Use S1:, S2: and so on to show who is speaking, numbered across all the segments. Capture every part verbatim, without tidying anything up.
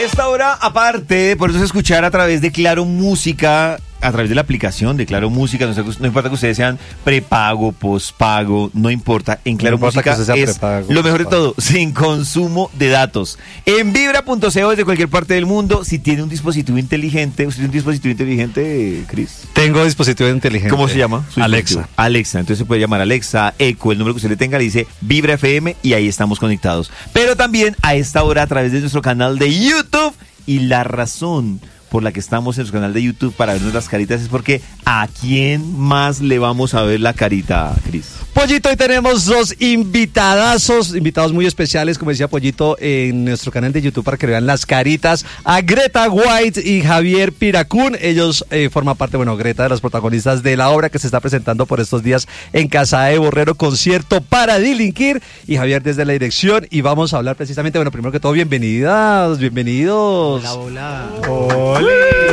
S1: esta hora, aparte, por eso escuchar a través de Claro Música, a través de la aplicación de Claro Música, no, sé, no importa que ustedes sean prepago, pospago, no importa, en Claro
S2: no
S1: Música es prepago, lo mejor de todo, sin consumo de datos. En vibra punto co desde cualquier parte del mundo, si tiene un dispositivo inteligente, ¿usted tiene un dispositivo inteligente, Cris?
S2: Tengo dispositivo inteligente.
S1: ¿Cómo se llama?
S2: Alexa.
S1: Alexa, entonces se puede llamar Alexa, Echo, el número que usted le tenga, le dice Vibra F M y ahí estamos conectados. Pero también a esta hora a través de nuestro canal de YouTube, y la razón por la que estamos en nuestro canal de YouTube para vernos las caritas es porque ¿a quién más le vamos a ver la carita, Cris?
S2: Pollito, hoy tenemos dos invitadazos, invitados muy especiales, como decía Pollito, en nuestro canal de YouTube para que vean las caritas, a Greta White y Javier Piracún. Ellos eh, forman parte, bueno, Greta, de los protagonistas de la obra que se está presentando por estos días en Casa de Borrero, concierto para delinquir, y Javier desde la dirección, y vamos a hablar precisamente, bueno, primero que todo, bienvenidas, bienvenidos.
S3: Hola, hola.
S4: Hola.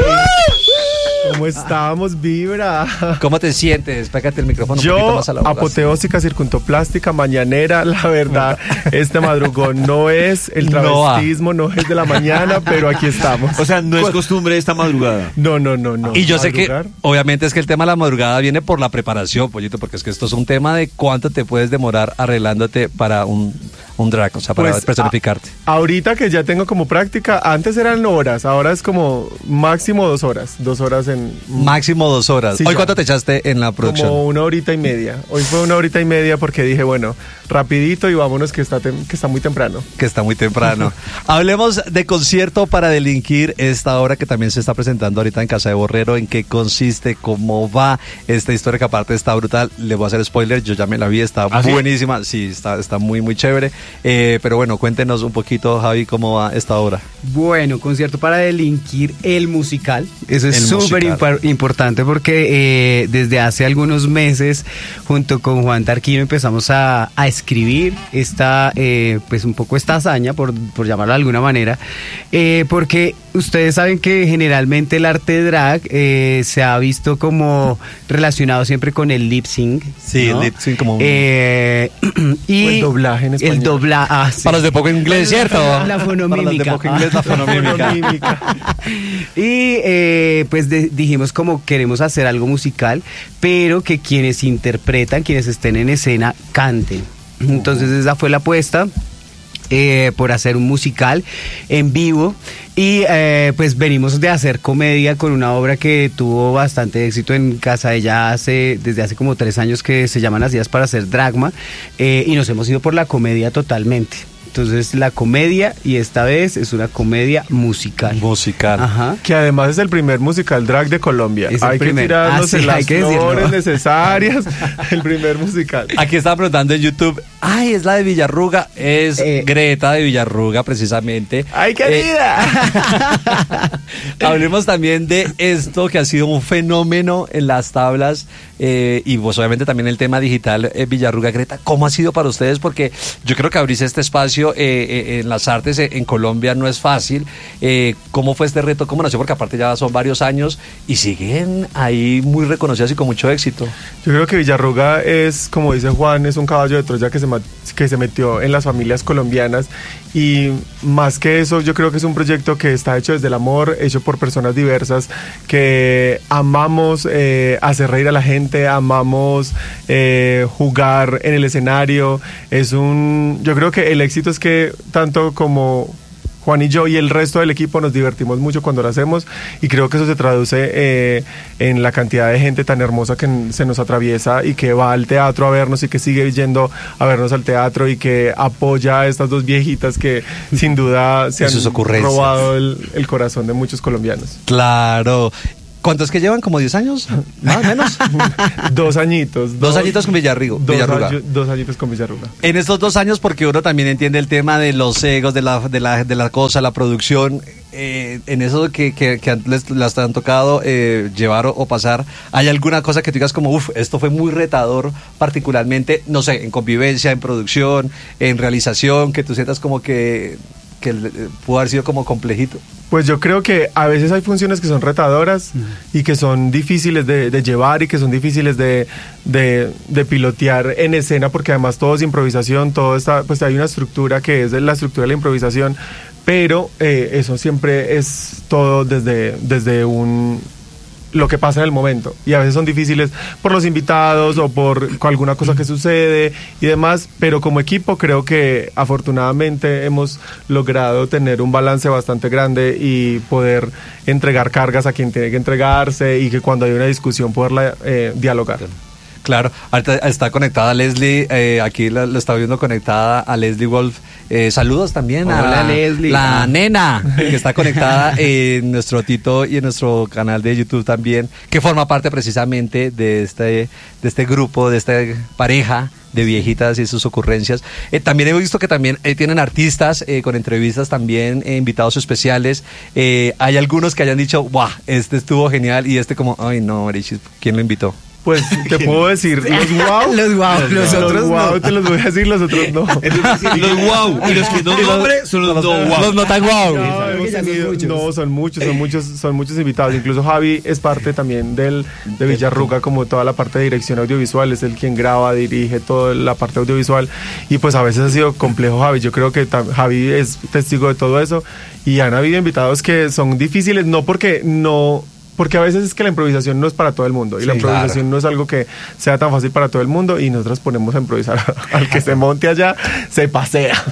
S4: ¿Cómo estamos, Vibra?
S2: ¿Cómo te sientes? Pégate el micrófono un
S4: Yo,
S2: poquito más a la boca.
S4: apoteósica, circuntoplástica, mañanera, la verdad, este madrugón no es, el travestismo no, no es de la mañana, pero aquí estamos.
S1: O sea, no es costumbre esta madrugada.
S4: No, no, no, no.
S2: Y yo sé
S4: ¿Madrugar?
S2: que, obviamente, es que el tema de la madrugada viene por la preparación, Pollito, porque es que esto es un tema de cuánto te puedes demorar arreglándote para un, un drag, o sea, para
S4: Pues,
S2: personificarte.
S4: A, ahorita que ya tengo como práctica, antes eran horas, ahora es como máximo dos horas, dos horas en...
S2: Máximo dos horas.
S4: Sí,
S2: ¿Hoy
S4: ya.
S2: cuánto te echaste en la producción?
S4: Como una horita y media. Hoy fue una horita y media porque dije, bueno, rapidito y vámonos que está, tem- que está muy temprano.
S2: Que está muy temprano. Hablemos de concierto para delinquir, esta obra que también se está presentando ahorita en Casa de Borrero. ¿En qué consiste? ¿Cómo va esta historia que aparte está brutal? Le voy a hacer spoiler, yo ya me la vi, está
S1: ¿Ah, sí?
S2: buenísima. Sí, está, está muy, muy chévere. Eh, pero bueno, cuéntenos un poquito, Javi, cómo va esta obra.
S3: Bueno, concierto para delinquir, el musical. Eso es
S2: El
S3: súper
S2: musical.
S3: impar- importante porque eh, desde hace algunos meses, junto con Juan Tarquino, empezamos a, a escribir esta, eh, pues un poco esta hazaña, por, por llamarlo de alguna manera, eh, porque ustedes saben que generalmente el arte drag eh, se ha visto como relacionado siempre con el lip sync.
S2: Sí,
S3: ¿no?
S2: el lip sync como un-
S3: Eh, y
S4: O el doblaje en español.
S3: El doblaje, ah, sí.
S2: Para los de poco inglés, ¿cierto?
S3: La fonomímica.
S2: Para los de poco inglés, la fonomímica.
S4: Fonomímica.
S3: Y eh, pues de- dijimos como queremos hacer algo musical, pero que quienes interpretan, quienes estén en escena, canten. Entonces esa fue la apuesta. Eh, por hacer un musical en vivo y eh, pues venimos de hacer comedia con una obra que tuvo bastante éxito en casa de ella hace, desde hace como tres años, que se llama Las Días para hacer Dragma, eh, y nos hemos ido por la comedia totalmente. Entonces la comedia, y esta vez es una comedia musical.
S2: Musical.
S3: Ajá.
S4: Que además es el primer musical drag de Colombia.
S3: Es el
S4: Hay
S3: primer.
S4: que tirarnos
S3: Ah, sí,
S4: en las
S3: hay que decirlo.
S4: flores necesarias. El primer musical.
S2: Aquí estaba preguntando en YouTube, ay, es la de Villarruga, es
S3: Eh.
S2: Greta de Villarruga precisamente.
S4: ¡Ay, querida!
S2: Eh, hablemos también de esto que ha sido un fenómeno en las tablas, eh, y pues obviamente también el tema digital, eh, Villarruga. Greta, ¿cómo ha sido para ustedes? Porque yo creo que abrirse este espacio eh, eh, en las artes eh, en Colombia no es fácil. Eh, ¿Cómo fue este reto? ¿Cómo nació? Porque aparte ya son varios años y siguen ahí muy reconocidas y con mucho éxito.
S4: Yo creo que Villarruga es, como dice Juan, es un caballo de Troya que se, ma- que se metió en las familias colombianas, y más que eso, yo creo que es un proyecto que está hecho desde el amor, hecho por personas diversas que amamos eh, hacer reír a la gente, amamos eh, jugar en el escenario. Es un, yo creo que el éxito es que tanto como Juan y yo y el resto del equipo nos divertimos mucho cuando lo hacemos, y creo que eso se traduce eh, en la cantidad de gente tan hermosa que se nos atraviesa y que va al teatro a vernos y que sigue yendo a vernos al teatro y que apoya a estas dos viejitas que sin duda se
S2: Y sus
S4: han
S2: ocurrencias.
S4: robado el, el corazón de muchos colombianos.
S2: Claro. ¿Cuántos que llevan? ¿Como diez años? ¿Más o menos?
S4: Dos añitos.
S2: Dos añitos con Villarrigo,
S4: Dos,
S2: Villarruga.
S4: año- dos añitos con Villarruga.
S2: En estos dos años, porque uno también entiende el tema de los egos, de la, de la, de la cosa, la producción, eh, en eso que, que, que les, les han tocado eh, llevar o, o pasar, ¿hay alguna cosa que tú digas como, uff, esto fue muy retador, particularmente, no sé, en convivencia, en producción, en realización, que tú sientas como que, que eh, pudo haber sido como complejito?
S4: Pues yo creo que a veces hay funciones que son retadoras y que son difíciles de, de llevar y que son difíciles de, de, de pilotear en escena, porque además todo es improvisación, todo está, pues hay una estructura que es la estructura de la improvisación, pero eh, eso siempre es todo desde, desde un... lo que pasa en el momento, y a veces son difíciles por los invitados o por alguna cosa que sucede y demás, pero como equipo creo que afortunadamente hemos logrado tener un balance bastante grande y poder entregar cargas a quien tiene que entregarse, y que cuando hay una discusión poderla eh, dialogar.
S2: Claro, ahorita está conectada Leslie, eh, aquí la, lo está viendo conectada a Leslie Wolf. Eh, saludos también
S3: Hola,
S2: a
S3: Leslie.
S2: la nena que está conectada en nuestro Tito y en nuestro canal de YouTube también, que forma parte precisamente de este, de este grupo, de esta pareja de viejitas y sus ocurrencias. Eh, también he visto que también eh, tienen artistas eh, con entrevistas también, eh, invitados especiales. Eh, hay algunos que hayan dicho, ¡guau! Este estuvo genial, y este como, ay no, Marichis, ¿quién lo invitó?
S4: Pues te puedo decir, los wow,
S3: Los guau, los,
S4: los
S3: otros
S4: wow,
S3: no.
S4: te los voy a decir, los otros no.
S1: Los wow, y los que no nombre son los no wow.
S2: Los no tan guau.
S4: No,
S3: Porque
S4: hemos
S3: ya son
S4: tenido-
S3: muchos.
S4: no, son muchos, son muchos, son muchos invitados. Incluso Javi es parte también del de Villarruga, como toda la parte de dirección audiovisual, es el quien graba, dirige toda la parte audiovisual, y pues a veces ha sido complejo Javi. Yo creo que tam- Javi es testigo de todo eso, y han habido invitados que son difíciles, no porque no porque a veces es que la improvisación no es para todo el mundo, y
S2: Sí,
S4: la improvisación
S2: claro.
S4: no es algo que sea tan fácil para todo el mundo, y nosotros ponemos a improvisar al que se monte allá, se pasea.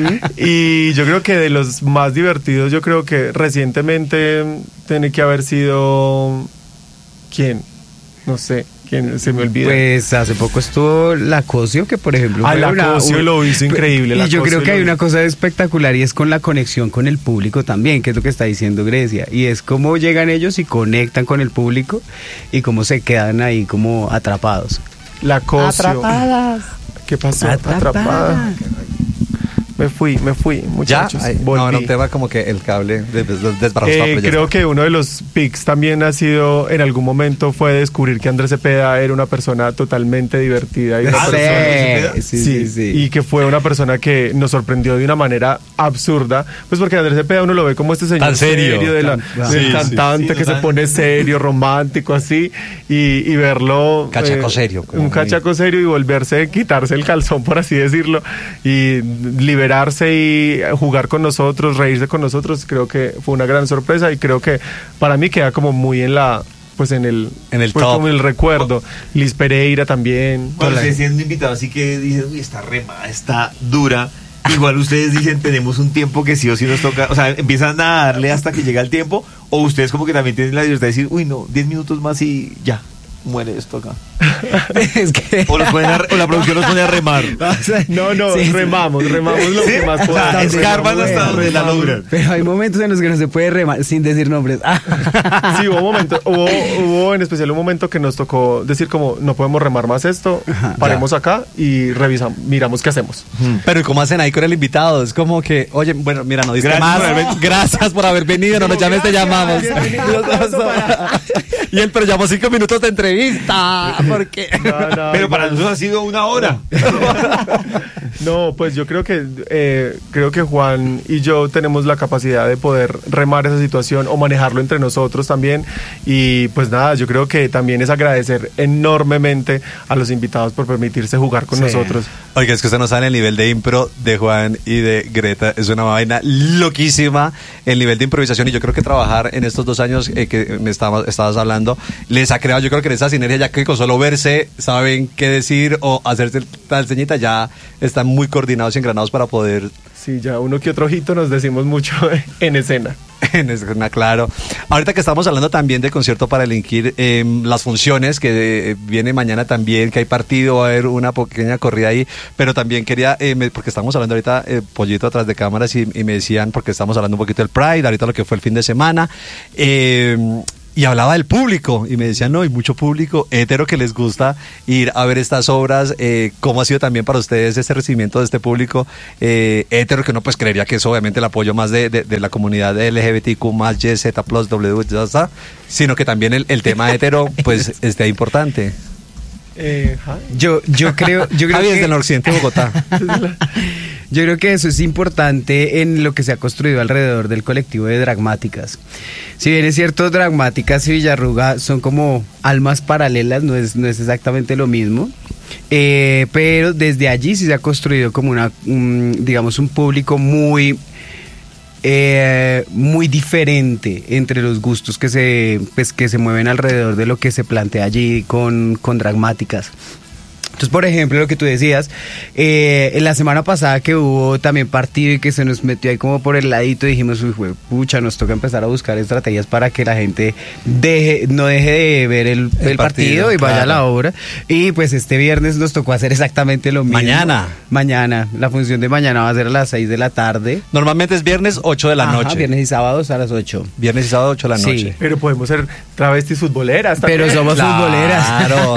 S4: Y yo creo que de los más divertidos, yo creo que recientemente tiene que haber sido... ¿Quién? No sé, ¿quién? Se me olvida.
S3: Pues hace poco estuvo Lacocio, que por ejemplo
S4: Ah,
S3: fue una-
S4: Lacocio
S3: un-
S4: lo hizo increíble,
S3: Y yo
S4: Lacocio
S3: creo que
S4: lo
S3: hay
S4: hizo.
S3: una cosa espectacular, y es con la conexión con el público también, que es lo que está diciendo Grecia, y es cómo llegan ellos y conectan con el público, y cómo se quedan ahí como atrapados.
S4: La Cosio.
S3: Atrapadas.
S4: ¿Qué pasó?
S3: Atrapada.
S4: Atrapada. Me fui, me fui,
S2: Ya,
S4: muchachos.
S2: ay, no,
S4: volví.
S2: era un tema como que el cable des- des- desbarató.
S4: Eh,
S2: pero ya
S4: creo
S2: está.
S4: que uno de los pics también ha sido, en algún momento, fue descubrir que Andrés Cepeda era una persona totalmente divertida y una
S3: Sí,
S4: persona,
S3: sí, sí, sí.
S4: y que fue una persona que nos sorprendió de una manera absurda, pues porque Andrés Cepeda uno lo ve como este señor
S2: Tan serio.
S4: de la-
S3: Tan-
S4: del
S2: sí, sí.
S4: cantante
S1: Sí,
S4: que se
S1: total.
S4: pone serio, romántico, así, y, y verlo...
S2: Cachaco
S4: eh,
S2: serio, como
S4: Un
S2: muy-
S4: cachaco serio, y volverse, quitarse el calzón, por así decirlo, y liberarse y jugar con nosotros, reírse con nosotros, creo que fue una gran sorpresa, y creo que para mí queda como muy en la, pues en el,
S2: En el
S4: pues
S2: top.
S4: como el recuerdo. Liz Pereira también.
S1: Cuando ustedes tienen un invitado así que dicen, uy, está remada, está dura, igual ustedes dicen, tenemos un tiempo que sí o sí nos toca, o sea, empiezan a darle hasta que llega el tiempo, o ustedes como que también tienen la libertad de decir, uy, no, diez minutos más y ya, muere esto acá.
S3: Es que...
S1: O, los ponen a- o la producción los pone a remar.
S3: O sea,
S4: No, no,
S3: sí, sí.
S4: remamos, remamos lo que más
S1: O sea,
S4: podamos.
S1: escarban hasta
S4: Remamos,
S1: donde la logran.
S3: Pero hay momentos en los que no se puede remar sin decir nombres.
S4: Sí, hubo momentos, hubo, hubo en especial un momento que nos tocó decir como, no podemos remar más esto, paremos acá y revisamos, miramos qué hacemos.
S2: Pero ¿y cómo hacen ahí con el invitado? Es como que, oye, bueno, mira, no diste
S1: Gracias
S2: más.
S1: por haber ven-
S2: Gracias por haber venido, no nos llames, te llamamos. Y él, pero llamó cinco minutos de entrevista. ¿Por qué?
S4: No, no,
S1: Pero para
S4: igual.
S1: nosotros ha sido una hora.
S4: No, pues yo creo que eh, creo que Juan y yo tenemos la capacidad de poder remar esa situación o manejarlo entre nosotros también, y pues nada, yo creo que también es agradecer enormemente a los invitados por permitirse jugar con
S3: Sí.
S4: nosotros.
S2: Oiga, es que usted no sabe el nivel de impro de Juan y de Greta. Es una vaina loquísima el nivel de improvisación. Y yo creo que trabajar en estos dos años eh, que me estabas, estabas hablando, les ha creado, yo creo que esa sinergia, ya que con solo verse saben qué decir o hacerse tal ceñita, ya están muy coordinados y engranados para poder
S4: Sí, ya uno que otro ojito nos decimos mucho en escena.
S2: en escena, claro. Ahorita que estamos hablando también de concierto para elegir eh, las funciones, que eh, viene mañana también, que hay partido, va a haber una pequeña corrida ahí, pero también quería, eh, me- porque estamos hablando ahorita, eh, Pollito atrás de cámaras, y, y me decían, porque estamos hablando un poquito del Pride, ahorita lo que fue el fin de semana, eh, y hablaba del público, y me decían, no, hay mucho público hetero que les gusta ir a ver estas obras. Eh, ¿cómo ha sido también para ustedes este recibimiento de este público eh, hetero, que uno pues creería que es obviamente el apoyo más de, de, de la comunidad L G B T Q más, Y, Z plus, W, ya está, sino que también el, el tema hetero pues esté importante?
S4: Eh, ja-
S3: Yo, yo creo, yo creo
S2: Javi,
S3: que...
S2: desde el noroccidente de Bogotá.
S3: Yo creo que eso es importante en lo que se ha construido alrededor del colectivo de Dragmáticas. Si bien es cierto, Dragmáticas y Villarruga son como almas paralelas, no es, no es exactamente lo mismo. Eh, pero desde allí sí se ha construido como una, un, digamos, un público muy eh, muy diferente entre los gustos que se, pues, que se mueven alrededor de lo que se plantea allí con, con Dragmáticas. Entonces, por ejemplo, lo que tú decías, eh, en la semana pasada que hubo también partido y que se nos metió ahí como por el ladito, dijimos, uy, jue, pucha, nos toca empezar a buscar estrategias para que la gente deje, no deje de ver el, el,
S2: el partido,
S3: partido y
S2: claro.
S3: vaya a la obra. Y pues este viernes nos tocó hacer exactamente lo mismo.
S2: Mañana.
S3: Mañana. La función de mañana va a ser a las seis de la tarde.
S2: Normalmente es viernes ocho de la
S3: Ajá,
S2: noche.
S3: viernes y sábados a las ocho.
S2: Viernes y sábado ocho de la
S3: Sí.
S2: noche.
S4: Pero podemos ser travestis futboleras también.
S3: Pero somos futboleras.
S2: Claro.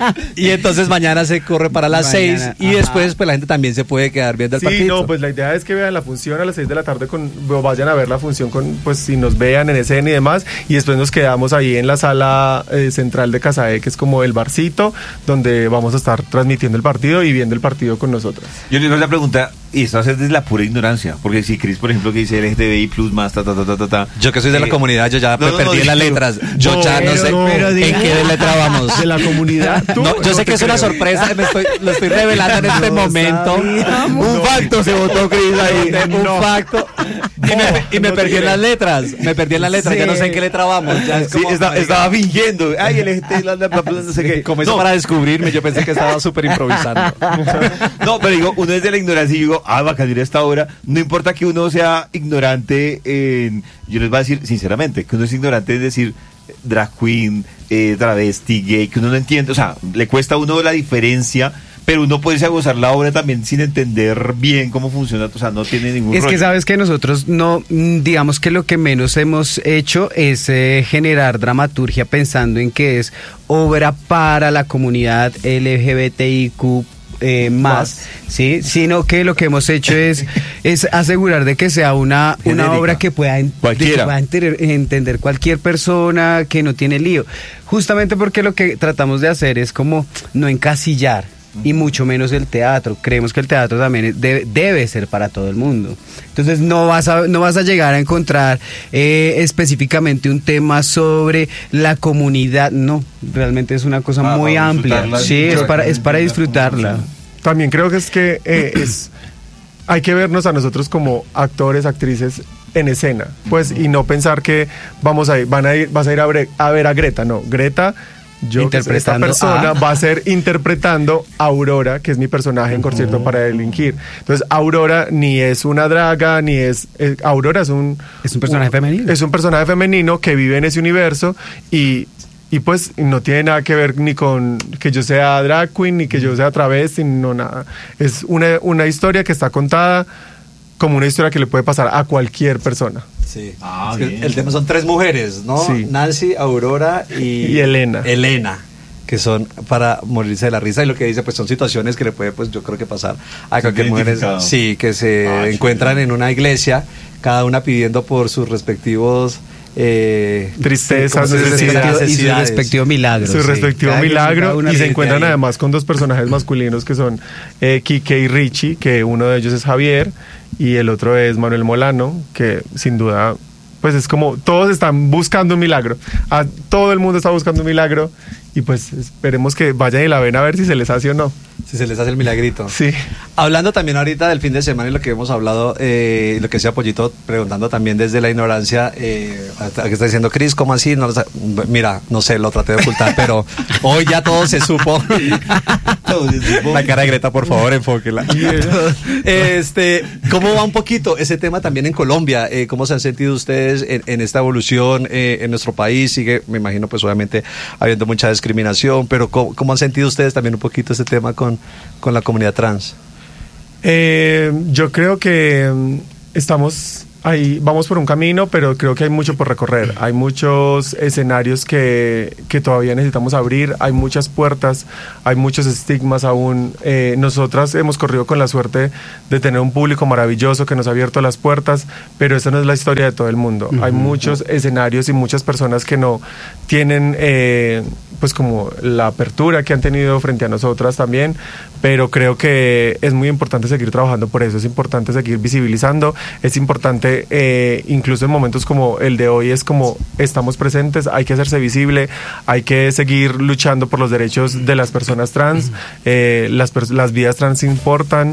S2: Y entonces mañana se corre para las seis
S3: Mañana,
S2: y
S3: ajá.
S2: después pues la gente también se puede quedar viendo el
S4: Sí,
S2: partido.
S4: no, pues la idea es que vean la función a las seis de la tarde, con, o vayan a ver la función con, pues si nos vean en escena y demás, y después nos quedamos ahí en la sala eh, central de Casae, que es como el barcito, donde vamos a estar transmitiendo el partido y viendo el partido con nosotros.
S1: Yo le hago la pregunta, y esto es desde la pura ignorancia, porque si Cris, por ejemplo, que dice L G T B I plus más, ta, ta, ta, ta, ta, ta.
S2: Yo que soy de la
S1: Eh,
S2: comunidad, yo ya
S1: no,
S2: me
S1: no,
S2: perdí
S1: no,
S2: en las
S1: digo,
S2: letras. Yo
S1: no,
S2: ya no
S1: pero
S2: sé
S1: no,
S3: pero
S2: en
S3: diga-
S2: qué letra vamos.
S4: De la comunidad, tú,
S2: No, yo
S4: no
S2: sé
S4: te
S2: que es una
S4: creo.
S2: sorpresa, me estoy, lo estoy revelando en este
S3: No
S2: momento.
S3: sabíamos.
S2: Un facto se votó Cris ahí.
S4: No.
S2: Un facto. Y me, y me
S4: No te
S2: perdí en
S4: creo.
S2: las letras. Me perdí en las letras.
S3: Sí.
S2: Ya no sé en qué letra vamos. Ya es
S1: Sí,
S2: como,
S1: está- estaba fingiendo. Ay, L G T, bla, bla, bla, bla, no sé qué.
S2: como eso
S1: No.
S2: para descubrirme, yo pensé que estaba súper improvisando.
S1: No, pero digo, uno es de la ignorancia y digo, ah, bacán ir a esta hora. No importa que uno sea ignorante en, yo les voy a decir sinceramente, que uno es ignorante es decir, drag queen, eh, travesti, gay, que uno no entiende, o sea, le cuesta a uno la diferencia, pero uno puede irse a gozar la obra también sin entender bien cómo funciona, o sea, no tiene ningún
S3: Es que
S1: rollo.
S3: sabes que nosotros no, mm, digamos que lo que menos hemos hecho es eh, generar dramaturgia pensando en que es obra para la comunidad L G B T I Q eh, más, sí, sino que lo que hemos hecho es, es asegurar de que sea una, una
S1: Genérica.
S3: obra que pueda, en- de que
S1: Cualquiera.
S3: pueda enter- entender cualquier persona, que no tiene lío, justamente porque lo que tratamos de hacer es como no encasillar. Y mucho menos el teatro. Creemos que el teatro también es- debe, debe ser para todo el mundo. Entonces no vas a, no vas a llegar a encontrar eh, específicamente un tema sobre la comunidad. No, realmente es una cosa
S1: Ah,
S3: muy
S1: para
S3: amplia.
S1: disfrutarla,
S3: Sí, es
S1: disfrutar,
S3: para, es para
S1: entender cómo
S3: disfrutarla.
S1: funciona.
S4: También creo que es que eh, es, hay que vernos a nosotros como actores, actrices en escena, pues, y no pensar que vamos a ir, van a ir, vas a ir a, bre- a ver a Greta, no, Greta, yo, que soy esta
S3: Interpretando
S4: persona,
S3: a-
S4: va a ser interpretando a Aurora, que es mi personaje en Concierto para Delinquir. Entonces, Aurora ni es una draga, ni es, eh, Aurora es un...
S3: Es un personaje femenino.
S4: Es un personaje femenino que vive en ese universo y... Y pues no tiene nada que ver ni con que yo sea drag queen, ni que yo sea travesti, no nada. Es una, una historia que está contada como una historia que le puede pasar a cualquier persona.
S2: Sí.
S1: Ah,
S2: Es que
S1: bien.
S2: el tema son tres mujeres, ¿no?
S4: Sí.
S2: Nancy, Aurora y,
S4: Y Elena.
S2: Elena, que son para morirse de la risa y lo que dice pues son situaciones que le puede pues yo creo que pasar a cualquier mujer.
S1: identificado.
S2: Sí, que se
S1: Ah,
S2: encuentran
S1: chévere.
S2: en una iglesia, cada una pidiendo por sus respectivos eh,
S4: Tristezas,
S2: ¿cómo se dice?
S4: necesidades.
S3: Y su
S2: Necesidades.
S3: respectivo milagro.
S4: Su
S3: sí.
S4: respectivo
S3: Cada quien
S4: milagro
S3: cada una
S4: y se
S3: pide
S4: encuentran
S3: ahí.
S4: además con dos personajes masculinos que son eh, Kike y Richie, que uno de ellos es Javier y el otro es Manuel Molano, que sin duda pues es como todos están buscando un milagro, a todo el mundo está buscando un milagro y pues esperemos que vayan y la ven a ver si se les hace o no.
S2: Si se les hace el milagrito.
S4: Sí.
S2: Hablando también ahorita del fin de semana y lo que hemos hablado, eh, lo que decía Pollito, preguntando también desde la ignorancia, eh, a- a- ¿qué está diciendo Cris? ¿Cómo así? No lo sa- Mira, no sé, lo traté de ocultar, pero hoy ya todo se supo.
S1: Todo se supo.
S2: La cara de Greta, por favor, enfóquela. este, ¿cómo va un poquito ese tema también en Colombia? Eh, ¿Cómo se han sentido ustedes en, en esta evolución eh, en nuestro país? Sigue, me imagino, pues obviamente habiendo mucha discriminación, pero ¿cómo, cómo han sentido ustedes también un poquito este tema con, con la comunidad trans?
S4: Eh, yo creo que mm, estamos ahí, vamos por un camino, pero creo que hay mucho por recorrer. Hay muchos escenarios que, que todavía necesitamos abrir, hay muchas puertas, hay muchos estigmas aún. Eh, nosotras hemos corrido con la suerte de tener un público maravilloso que nos ha abierto las puertas, pero esa no es la historia de todo el mundo. Hay muchos escenarios y muchas personas que no tienen eh, pues como la apertura que han tenido frente a nosotras también, pero creo que es muy importante seguir trabajando por eso, es importante seguir visibilizando, es importante eh, incluso en momentos como el de hoy es como estamos presentes, hay que hacerse visible, hay que seguir luchando por los derechos de las personas trans, eh, las, pers- las vidas trans importan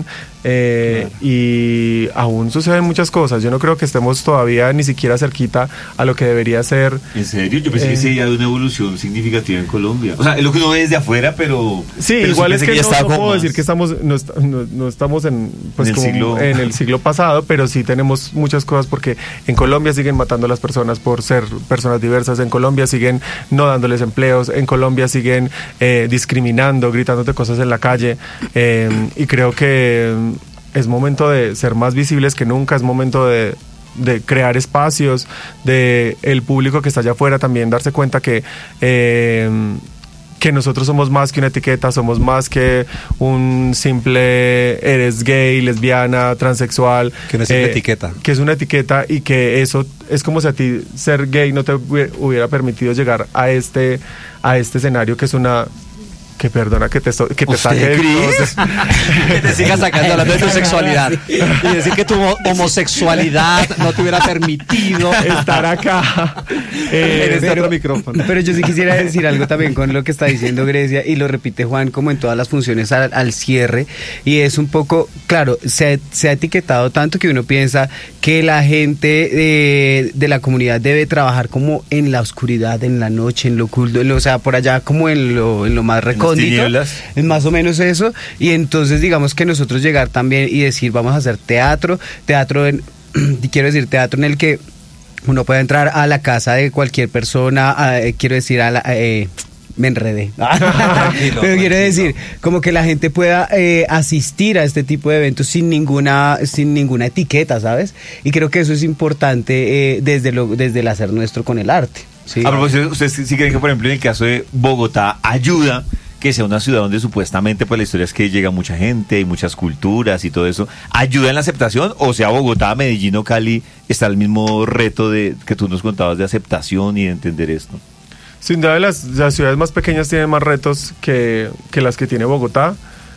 S4: Eh, claro. Y aún suceden muchas cosas. Yo no creo que estemos todavía ni siquiera cerquita a lo que debería ser.
S1: ¿En serio? Yo pensé eh, que sí había una evolución significativa en Colombia. O sea, es lo que uno ve desde afuera, pero...
S4: Sí,
S1: pero
S4: igual es que, que no, no puedo
S1: más.
S4: decir que estamos no, no, no estamos en, pues
S1: en, el
S4: como
S1: siglo...
S4: en el siglo pasado, pero sí tenemos muchas cosas porque en Colombia siguen matando a las personas por ser personas diversas, en Colombia siguen no dándoles empleos, en Colombia siguen eh, discriminando, gritándote cosas en la calle, eh, y creo que es momento de ser más visibles que nunca, es momento de, de crear espacios, de el público que está allá afuera también darse cuenta que eh, que nosotros somos más que una etiqueta, somos más que un simple eres gay, lesbiana, transexual.
S2: Que no es eh, una etiqueta.
S4: Que es una etiqueta y que eso es como si a ti ser gay no te hubiera permitido llegar a este, a este escenario que es una... Que perdona que te, que te saque de cosas.
S2: Que te sigas sacando hablando de tu sexualidad. Y decir que tu homosexualidad no te hubiera permitido
S4: estar acá. Eh,
S2: en este
S3: pero,
S2: otro micrófono.
S3: Pero yo sí quisiera decir algo también con lo que está diciendo Grecia, y lo repite Juan como en todas las funciones al, al cierre. Y es un poco, claro, se, se ha etiquetado tanto que uno piensa que la gente de, de la comunidad debe trabajar como en la oscuridad, en la noche, en lo oculto, en lo, o sea, por allá como en lo, en lo más recóndito. Es más o menos eso, y entonces digamos que nosotros llegar también y decir vamos a hacer teatro, teatro en, quiero decir teatro en el que uno pueda entrar a la casa de cualquier persona, a, eh, quiero decir a la... Eh, me enredé. Tranquilo, pero quiero decir, como que la gente pueda eh, asistir a este tipo de eventos sin ninguna sin ninguna etiqueta, ¿sabes? Y creo que eso es importante eh, desde, lo, desde el hacer nuestro con el arte. ¿Sí?
S1: A propósito, ¿ustedes sí creen que, por ejemplo, en el caso de Bogotá ayuda que sea una ciudad donde supuestamente pues la historia es que llega mucha gente y muchas culturas y todo eso, ayuda en la aceptación? O sea, Bogotá, Medellín o Cali está el mismo reto de que tú nos contabas de aceptación y de entender esto.
S4: Sin duda las, las ciudades más pequeñas tienen más retos que, que las que tiene Bogotá,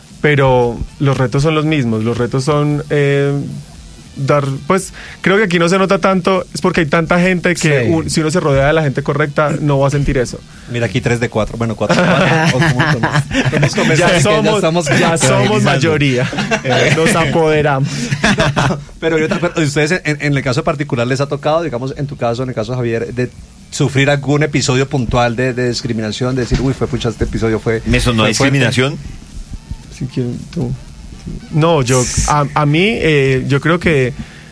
S4: pero los retos son los mismos, los retos son... Eh, dar, pues creo que aquí no se nota tanto, es porque hay tanta gente que sí. un, si uno se rodea de la gente correcta no va a sentir eso.
S2: Mira aquí tres de cuatro, bueno cuatro de cuatro.
S4: Ya somos, ya somos, ya somos mayoría, eh, nos apoderamos.
S2: No, pero ustedes en, en el caso particular les ha tocado, digamos en tu caso, en el caso de Javier, de sufrir algún episodio puntual de, de discriminación, de decir, uy, fue pucha, este episodio fue...
S1: ¿Me sonó discriminación?
S4: Si quieren, tú... No, yo a, a mí eh, yo creo que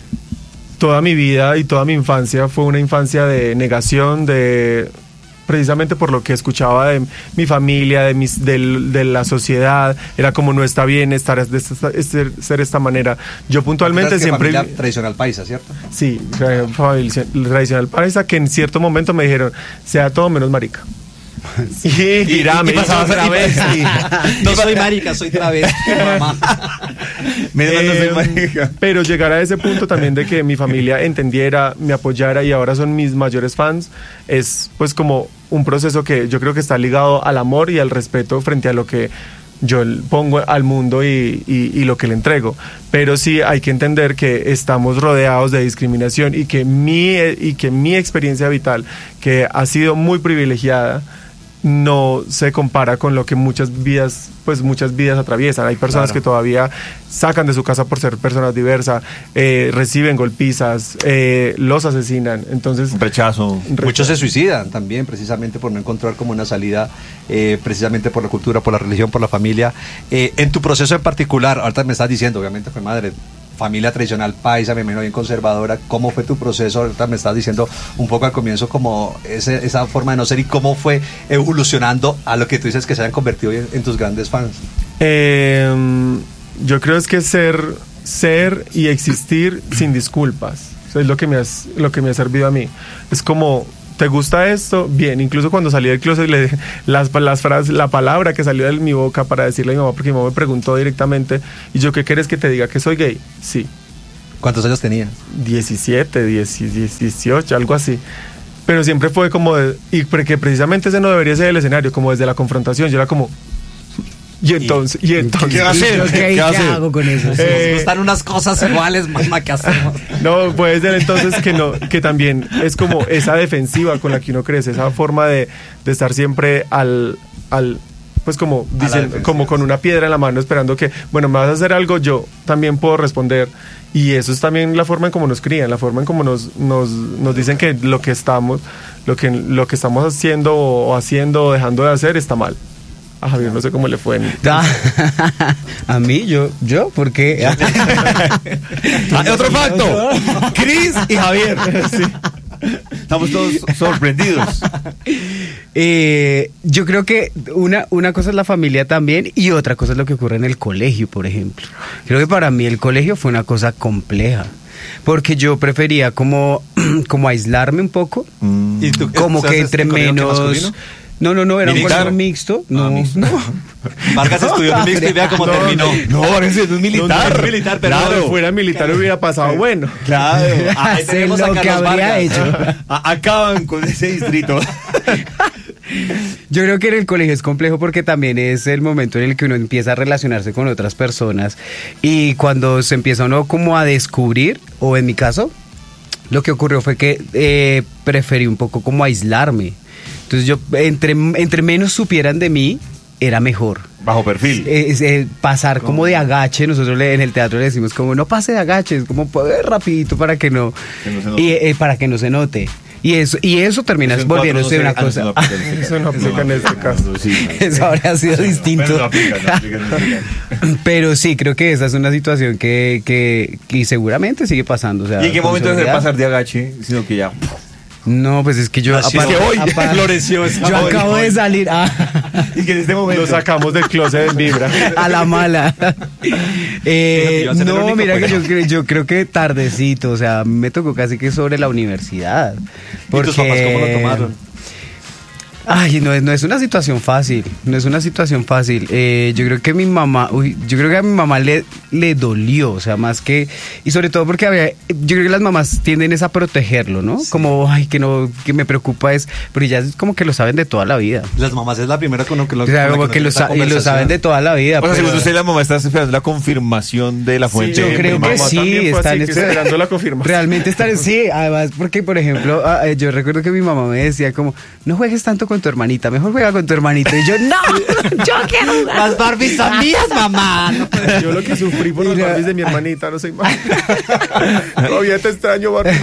S4: toda mi vida y toda mi infancia fue una infancia de negación, de precisamente por lo que escuchaba de mi familia, de mis de, de la sociedad, era como no está bien estar de esta, ser, ser esta manera. Yo puntualmente siempre
S2: familia tradicional paisa, ¿cierto?
S4: Sí, familia tradicional paisa, que en cierto momento me dijeron sea todo menos marica.
S2: Sí. Y girame, y, y pasaba a ser travesti. No soy marica, soy travesti, mamá.
S4: Eh, no soy marica. Pero llegar a ese punto también de que mi familia entendiera, me apoyara y ahora son mis mayores fans, es pues como un proceso que yo creo que está ligado al amor y al respeto frente a lo que yo pongo al mundo y, y, y lo que le entrego. Pero sí hay que entender que estamos rodeados de discriminación y que mi, y que mi experiencia vital, que ha sido muy privilegiada, no se compara con lo que muchas vidas, pues muchas vidas atraviesan. Hay personas claro. que todavía sacan de su casa por ser personas diversas, eh, reciben golpizas, eh, los asesinan. Entonces,
S1: rechazo.
S2: rechazo. Muchos se suicidan también, precisamente por no encontrar como una salida, eh, precisamente por la cultura, por la religión, por la familia. Eh, en tu proceso en particular, ahorita me estás diciendo, obviamente fue madre, familia tradicional paisa, me imagino bien conservadora. ¿Cómo fue tu proceso? Ahorita me estás diciendo un poco al comienzo como ese, esa forma de no ser y cómo fue evolucionando a lo que tú dices que se hayan convertido en, en tus grandes fans.
S4: Eh, yo creo es que ser, ser y existir sin disculpas. Eso es lo que me has, lo que me ha servido a mí. Es como... ¿Te gusta esto? Bien, incluso cuando salí del closet, le, las, las frases, la palabra que salió de mi boca para decirle a mi mamá, porque mi mamá me preguntó directamente, ¿y yo qué quieres que te diga? ¿Que soy gay? Sí.
S2: ¿Cuántos años tenías?
S4: diecisiete, dieciocho, algo así. Pero siempre fue como, de, y porque precisamente ese no debería ser el escenario, como desde la confrontación, yo era como... Y entonces, y, y entonces
S3: ¿qué va a hacer? ¿Qué, ¿Qué, ¿Qué hago con eso?
S2: Eh, Nos gustan unas cosas iguales, mamá, ¿qué hacemos?
S4: No, puede ser entonces que no, que también es como esa defensiva con la que uno crece, esa forma de, de estar siempre al, al pues como
S2: A la
S4: dicen,
S2: defensiva.
S4: como con una piedra en la mano esperando que, bueno, me vas a hacer algo, yo también puedo responder. Y eso es también la forma en cómo nos crían, la forma en cómo nos, nos, nos dicen que lo que estamos, lo que, lo que estamos haciendo o haciendo o dejando de hacer está mal. A Javier no sé cómo le fue. En,
S3: A mí, yo, yo, ¿por qué?
S1: Ah, otro facto. Cris y Javier. Sí. Estamos todos sorprendidos.
S3: Eh, yo creo que una, una cosa es la familia también y otra cosa es lo que ocurre en el colegio, por ejemplo. Creo que para mí el colegio fue una cosa compleja, porque yo prefería como, como aislarme un poco,
S2: ¿Y tú,
S3: como
S2: estás
S3: que
S2: en
S3: entre
S2: colegio
S3: menos...
S2: masculino?
S3: No, no, no, era un
S1: ¿Militar?
S3: colegio mixto. No,
S2: Ah, mixto.
S3: no.
S2: Vargas estudió en mixto y vea cómo
S4: No,
S2: terminó.
S1: No, Vargas es un militar.
S4: No, no es militar, pero
S1: Claro.
S4: si fuera militar hubiera pasado bueno.
S1: Claro.
S2: Ahí
S3: Sé
S2: tenemos a
S3: lo que
S2: Carlos
S3: habría
S2: Vargas.
S3: hecho.
S1: A- Acaban con ese distrito.
S3: Yo creo que en el colegio es complejo porque también es el momento en el que uno empieza a relacionarse con otras personas y cuando se empieza uno como a descubrir, o en mi caso, lo que ocurrió fue que eh, preferí un poco como aislarme. Entonces yo, entre, entre menos supieran de mí, era mejor.
S1: Bajo perfil.
S3: Eh, es, eh, pasar como de agache, nosotros le- en el teatro le decimos como no pase de agache, es como eh, rapidito para que no,
S1: Que no se note.
S3: y, eh, para que no se note. Y eso, y eso termina
S1: Eso en
S3: volviéndose
S1: cuatro,
S3: una
S1: no sé,
S3: cosa.
S1: ah, no, no aplica en este
S4: Eso no aplica en este caso.
S1: Sí.
S3: Eso habría sido distinto.
S1: Pero no aplica, no aplica, no aplica.
S3: Pero sí, creo que esa es una situación que, que, que seguramente sigue pasando. O sea,
S1: ¿Y en qué
S3: con
S1: momento dejó de
S3: seguridad.
S1: pasar de agache? Sino que ya.
S3: No, pues es que yo...
S2: Así
S3: apa-
S2: es que hoy
S3: apa-
S2: floreció esa
S3: Yo
S2: hoy,
S3: acabo
S2: hoy.
S3: de salir ah,
S1: Y que en este momento.
S4: Lo sacamos del closet en Vibra.
S3: a la mala. Eh,
S2: Yo iba a ser el
S3: no,
S2: único,
S3: mira que
S2: pero-
S3: yo, cre- yo creo que tardecito, o sea, me tocó casi que sobre la universidad.
S2: ¿Y tus papás cómo lo tomaron?
S3: Ay, no es, no es una situación fácil, no es una situación fácil. Eh, yo creo que mi mamá, uy, yo creo que a mi mamá le, le dolió, o sea, más que, y sobre todo porque había, yo creo que las mamás tienden es a protegerlo, ¿no? Como, ay, que no, que me preocupa es, pero ya es como que lo saben de toda la vida.
S2: Las mamás es la primera con lo que lo
S3: O sea,
S2: con la
S3: como que
S2: uno
S3: lo,
S2: tiene esta
S3: sa- y lo saben
S2: conversación.
S3: de toda la vida.
S1: O sea,
S3: pero-
S1: según usted, la mamá está esperando la confirmación de la fuente.
S3: yo
S1: de
S3: creo
S1: mi
S3: que
S1: mamá.
S3: sí,
S4: también fue
S3: están
S4: así, que
S3: esper-
S4: esperando la confirmación.
S3: Realmente están, sí, además porque, por ejemplo, ah, eh, yo recuerdo que mi mamá me decía como, no juegues tanto con tu hermanita, mejor juega con tu hermanito. Y yo, no, yo quiero jugar.
S2: Las Barbies son mías, mamá. No puede-
S4: Yo lo que sufrí por
S3: Y
S4: los
S3: la-
S4: Barbies de mi hermanita, no sé más. Todavía te extraño, Barbie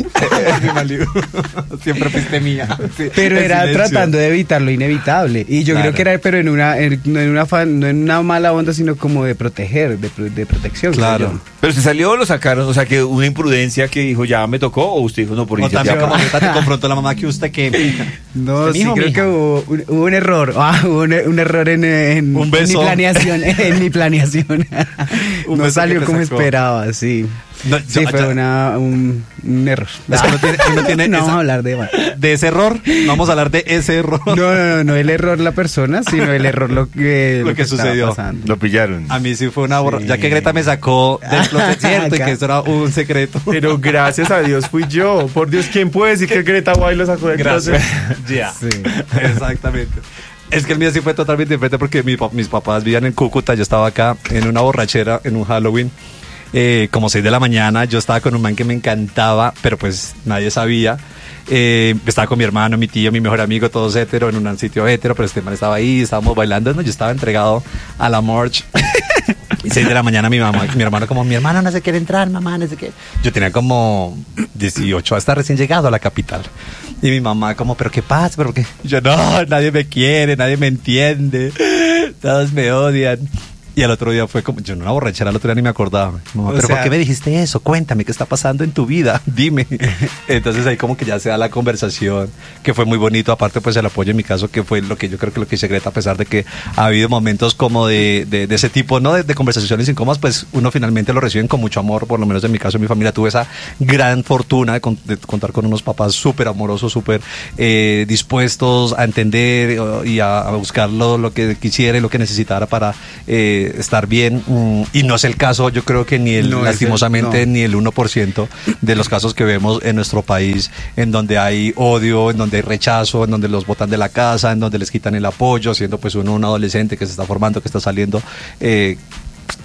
S4: Malibu.
S2: Siempre fuiste mía. Sí,
S3: Pero
S2: el
S3: era
S2: silencio.
S3: tratando de evitar lo inevitable. Y yo
S2: Claro.
S3: creo que era, pero en una, en, no en una fan- no en una mala onda, sino como de proteger, de, pro- de protección. creo
S2: Claro.
S3: yo.
S1: Pero usted salió o lo sacaron, o sea, que una imprudencia que dijo ya me tocó, o usted dijo no por
S2: O también
S1: iniciativa.
S2: como ahorita te confrontó la mamá que usted que...
S3: No,
S2: ¿Usted
S3: sí,
S2: mijo o
S3: creo
S2: mija?
S3: que hubo un, hubo un error. Ah, hubo un, un error en, en-
S2: Un
S3: en
S2: beso.
S3: mi planeación. En mi planeación.
S2: Un
S3: No
S2: beso
S3: salió
S2: que te
S3: como
S2: sacó.
S3: esperaba, sí.
S2: No,
S3: Sí,
S2: yo-
S3: fue
S2: yo-
S3: una, un, un error.
S2: Es que uno tiene- uno tiene
S3: no
S2: esa-
S3: vamos a hablar de más.
S2: De ese error, no vamos a hablar de ese error.
S3: No, no, no, no el error la persona, sino el error lo que,
S2: Lo que
S3: estaba
S2: sucedió.
S3: pasando.
S1: Lo pillaron.
S2: A mí sí fue una borra...
S3: Sí.
S2: Ya que Greta me sacó del closet cierto y que eso era un secreto.
S4: Pero gracias a Dios fui yo. Por Dios, ¿quién puede decir que Greta White lo sacó del
S2: Gracias.
S4: closet?
S2: Ya.
S3: Sí.
S2: Exactamente. Es que el mío sí fue totalmente diferente porque mi pa- mis papás vivían en Cúcuta, yo estaba acá en una borrachera, en un Halloween, eh, como seis de la mañana, yo estaba con un man que me encantaba, pero pues nadie sabía. Eh, estaba con mi hermano, mi tío, mi mejor amigo, todos hétero, en un sitio hétero, pero este man estaba ahí, estábamos bailando, ¿no? Yo estaba entregado a la march. Y seis de la mañana mi mamá, mi hermano como, mi hermano no se quiere entrar, mamá, no sé qué. Yo tenía como dieciocho, hasta recién llegado a la capital. Y mi mamá como, ¿pero qué pasa? ¿Pero qué? Y yo, no, nadie me quiere, nadie me entiende, todos me odian. Y al otro día fue como, yo en una borrachera, al otro día ni me acordaba. Mamá,
S3: O
S2: ¿pero
S3: sea-
S2: por qué me dijiste eso? Cuéntame, ¿qué está pasando en tu vida? Dime. Entonces ahí como que ya se da la conversación, que fue muy bonito. Aparte, pues el apoyo en mi caso, que fue lo que yo creo que lo que hice Greta, a pesar de que ha habido momentos como de, de, de ese tipo, ¿no? De, de conversaciones incómodas, pues uno finalmente lo reciben con mucho amor. Por lo menos en mi caso, en mi familia, tuve esa gran fortuna de, con- de contar con unos papás súper amorosos, súper eh, dispuestos a entender eh, y a, a buscar lo, lo que quisiera y lo que necesitara para eh, estar bien. Mm, y no es el caso, yo creo que ni el,
S3: No es el-
S2: lastimosamente,
S3: no.
S2: ni el uno por ciento de los casos que vemos en nuestro país, en donde hay odio, en donde hay rechazo, en donde los botan de la casa, en donde les quitan el apoyo, siendo pues uno un adolescente que se está formando, que está saliendo. eh,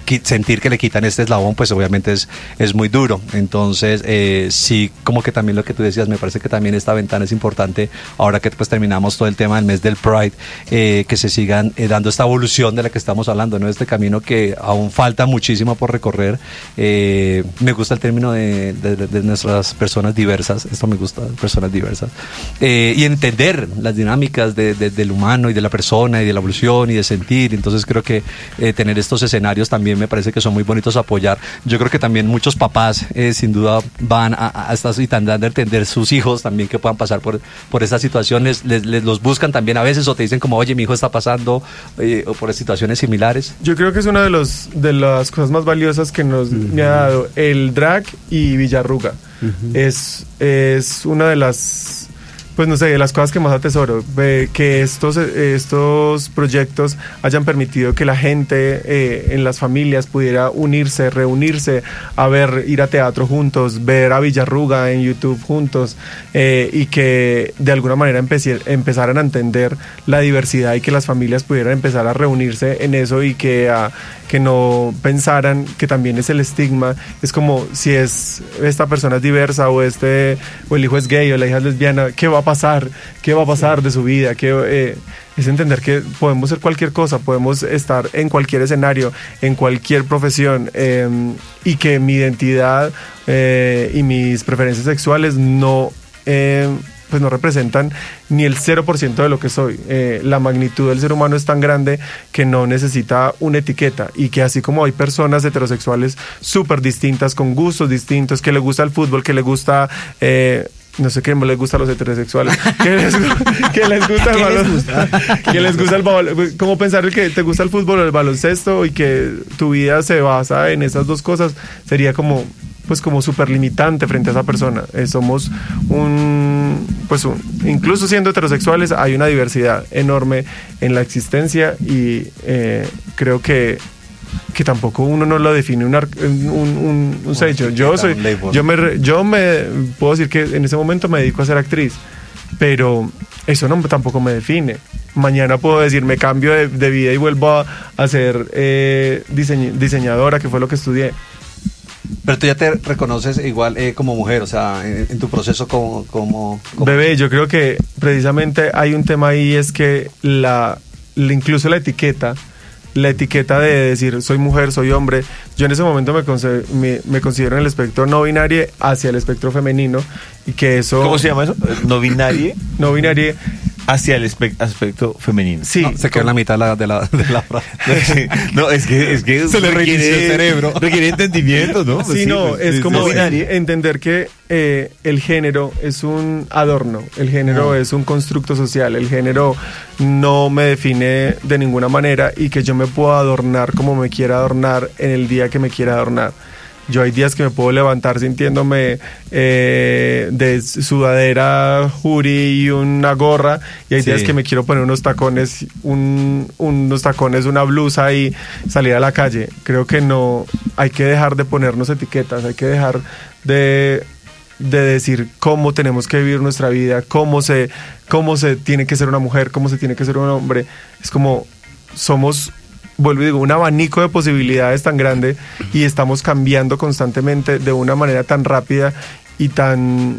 S2: qui- sentir que le quitan este eslabón, pues obviamente es, es muy duro. Entonces, eh, sí, como que también lo que tú decías, me parece que también esta ventana es importante, ahora que pues terminamos todo el tema del mes del Pride, eh, que se sigan eh, dando esta evolución de la que estamos hablando, ¿no? Este camino que aún falta muchísimo por recorrer. Eh, me gusta el término de, de, de nuestras personas diversas, esto me gusta, personas diversas, eh, y entender las dinámicas de, de, del humano y de la persona y de la evolución y de sentir. Entonces creo que eh, tener estos escenarios también me parece que son muy bonitos a apoyar. Yo creo que también muchos papás eh, sin duda van a, a estar intentando entender sus hijos también que puedan pasar por, por estas situaciones, les, les los buscan también a veces o te dicen como, oye, mi hijo está pasando eh, o por situaciones similares.
S4: Yo creo que es una de, los, de las cosas más valiosas que nos uh-huh. me ha dado el drag y Villarruga. Uh-huh. Es, es una de las, pues no sé, de las cosas que más atesoro, eh, que estos, eh, estos proyectos hayan permitido que la gente eh, en las familias pudiera unirse, reunirse, a ver, ir a teatro juntos, ver a Villarruga en YouTube juntos, eh, y que de alguna manera empecé, empezaran a entender la diversidad y que las familias pudieran empezar a reunirse en eso y que, a, que no pensaran que también es el estigma. Es como si es esta persona es diversa o, este, o el hijo es gay o la hija es lesbiana, ¿qué va a pasar? ¿Qué va a pasar de su vida? ¿Qué, eh, es entender que podemos ser cualquier cosa, podemos estar en cualquier escenario, en cualquier profesión, eh, y que mi identidad eh, y mis preferencias sexuales no... Eh, pues no representan ni el cero por ciento de lo que soy. Eh, la magnitud del ser humano es tan grande que no necesita una etiqueta, y que así como hay personas heterosexuales súper distintas, con gustos distintos, que le gusta el fútbol, que le gusta... Eh, no sé qué les gusta a los heterosexuales, que les, que les gusta el baloncesto, que les gusta el baloncesto, como pensar el que te gusta el fútbol o el baloncesto y que tu vida se basa en esas dos cosas, sería como pues como súper limitante frente a esa persona. Eh, somos un, pues un, incluso siendo heterosexuales hay una diversidad enorme en la existencia, y eh, creo que que tampoco uno no lo define un, un, un, un sello. Yo soy, yo me, yo me puedo decir que en ese momento me dedico a ser actriz, pero eso no tampoco me define. Mañana puedo decir me cambio de, de vida y vuelvo a, a ser eh, diseñ, diseñadora, que fue lo que estudié.
S2: Pero tú ya te reconoces igual eh, como mujer, o sea, en, en tu proceso como, como, como...
S4: Bebé, yo creo que precisamente hay un tema ahí, es que la, la incluso la etiqueta, la etiqueta de decir soy mujer, soy hombre, yo en ese momento me, conce- me, me considero en el espectro no binario hacia el espectro femenino, y que eso...
S1: ¿Cómo se llama eso? ¿No binario?
S4: No binario
S1: hacia el espe- aspecto femenino.
S4: Sí.
S2: No, se quedó en la mitad de la, de la, de la frase.
S1: No, es que, es que
S2: se le requiere el cerebro.
S1: Requiere entendimiento, ¿no?
S4: Sí,
S1: Pues sí,
S4: no,
S1: pues,
S4: es
S1: sí,
S4: como
S1: sí.
S4: en- entender que eh, el género es un adorno, el género
S1: No.
S4: es un constructo social, el género no me define de ninguna manera, y que yo me puedo adornar como me quiera adornar en el día que me quiera adornar. Yo hay días que me puedo levantar sintiéndome eh, de sudadera, jury y una gorra, y hay
S2: Sí.
S4: días que me quiero poner unos tacones, un, unos tacones, una blusa y salir a la calle. Creo que no, hay que dejar de ponernos etiquetas, hay que dejar de, de decir cómo tenemos que vivir nuestra vida, cómo se, cómo se tiene que ser una mujer, cómo se tiene que ser un hombre. Es como somos... vuelvo y digo, un abanico de posibilidades tan grande, y estamos cambiando constantemente de una manera tan rápida y tan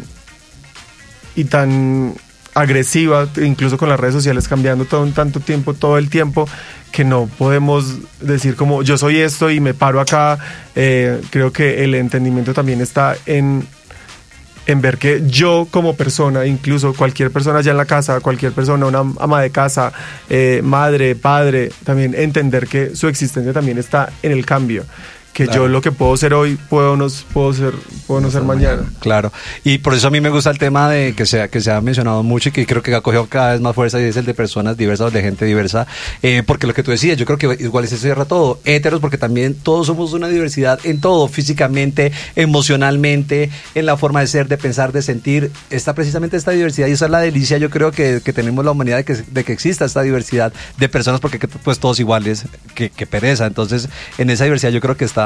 S4: y tan agresiva, incluso con las redes sociales cambiando todo en tanto tiempo, todo el tiempo, que no podemos decir como yo soy esto y me paro acá. Eh, creo que el entendimiento también está en en ver que yo como persona, incluso cualquier persona allá en la casa, cualquier persona, una ama de casa, eh, madre, padre, también entender que su existencia también está en el cambio. Que claro. Yo lo que puedo ser hoy, puedo no, puedo ser, puedo no ser mañana.
S2: Claro, y por eso a mí me gusta el tema de que se, que se ha mencionado mucho y que creo que ha cogido cada vez más fuerza, y es el de personas diversas, de gente diversa, eh, porque lo que tú decías, yo creo que igual se cierra todo, héteros, porque también todos somos una diversidad en todo, físicamente, emocionalmente, en la forma de ser, de pensar, de sentir, está precisamente esta diversidad, y esa es la delicia, yo creo que, que tenemos la humanidad de que, de que exista esta diversidad de personas, porque pues todos iguales, que, que pereza. Entonces en esa diversidad yo creo que está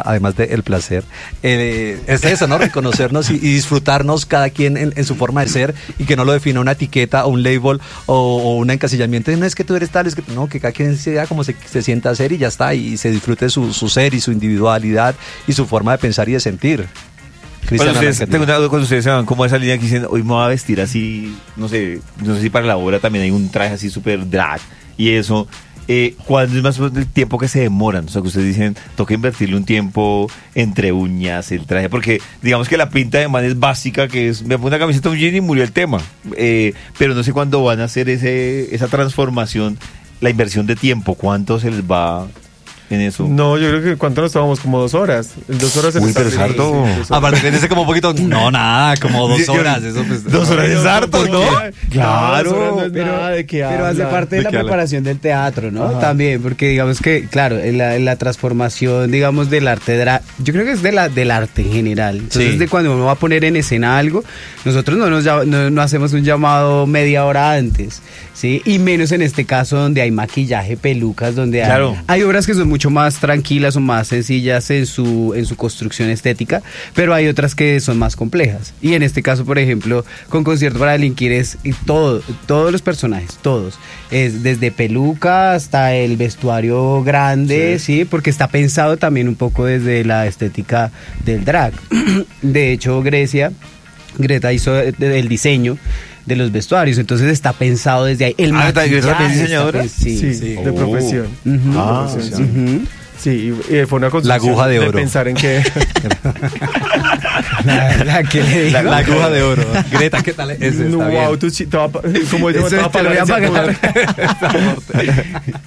S2: además del placer, eh, es eso, ¿no? Reconocernos y, y disfrutarnos cada quien en, en su forma de ser y que no lo defina una etiqueta o un label o, o un encasillamiento. No es que tú eres tal, es que no, que cada quien sea como se, se sienta a ser y ya está, y se disfrute su, su ser y su individualidad y su forma de pensar y de sentir.
S1: Cuando ustedes, tengo una duda, cuando ustedes se van como a esa línea que dicen, hoy me voy a vestir así, no sé, no sé si para la obra también hay un traje así súper drag y eso, eh, ¿cuál es más o menos el tiempo que se demoran? O sea, que ustedes dicen, toca invertirle un tiempo entre uñas, el traje, porque digamos que la pinta de man es básica, que es, me pongo una camiseta, un jean y murió el tema, eh, pero no sé cuándo van a hacer ese esa transformación, la inversión de tiempo, ¿cuánto se les va en eso?
S4: No, yo creo que ¿cuánto nos tomamos? Como dos horas. Dos horas en
S1: Uy,
S4: esta
S1: pero es
S4: película.
S1: harto.
S4: Sí, dos horas.
S2: Aparte de ese como un poquito, no, nada, como dos
S1: Yo-
S2: horas. Eso pues,
S1: Dos horas es harto, ¿no?
S4: Claro, dos horas no es
S3: pero,
S4: nada de que
S3: pero hace
S4: hablan.
S3: parte de,
S2: ¿De
S3: la
S2: qué hablan?
S3: preparación del teatro, ¿no?
S4: Ajá.
S3: También, porque digamos que, claro, en la, en la transformación, digamos, del arte drag, yo creo que es de la, del arte en general. Entonces,
S2: Sí.
S3: de cuando uno va a poner en escena algo, nosotros no nos llama- no, no hacemos un llamado media hora antes, ¿sí? Y menos en este caso donde hay maquillaje, pelucas, donde hay,
S1: Claro.
S3: hay obras que son mucho más tranquilas o más sencillas en su, en su construcción estética, pero hay otras que son más complejas. Y en este caso, por ejemplo, con Concierto para Delinquir es y todo, todos los personajes, todos. Es desde peluca hasta el vestuario grande, sí. Porque está pensado también un poco desde la estética del drag. De hecho, Grecia, Greta hizo el diseño de los vestuarios, entonces está pensado desde ahí. El
S1: Ah, ¿Greta
S3: maquillaje
S1: también es
S3: está
S1: diseñadora?
S3: pen- Sí,
S4: Sí,
S3: sí.
S4: de
S1: Oh.
S4: profesión.
S3: Ujú.
S1: Ah,
S4: De
S1: sí.
S4: profesión.
S3: Ujú.
S4: Sí, y y fue una construcción
S2: aguja de oro.
S4: pensar en que
S3: La, la que le digo.
S2: La, la aguja de oro. Greta, ¿qué tal? Ese está
S4: no,
S2: bien.
S4: wow, tú chi- te va a pa- como yo
S3: Eso
S4: te va a
S3: te lo voy a
S4: pagar ese
S3: pagar.
S4: aguja.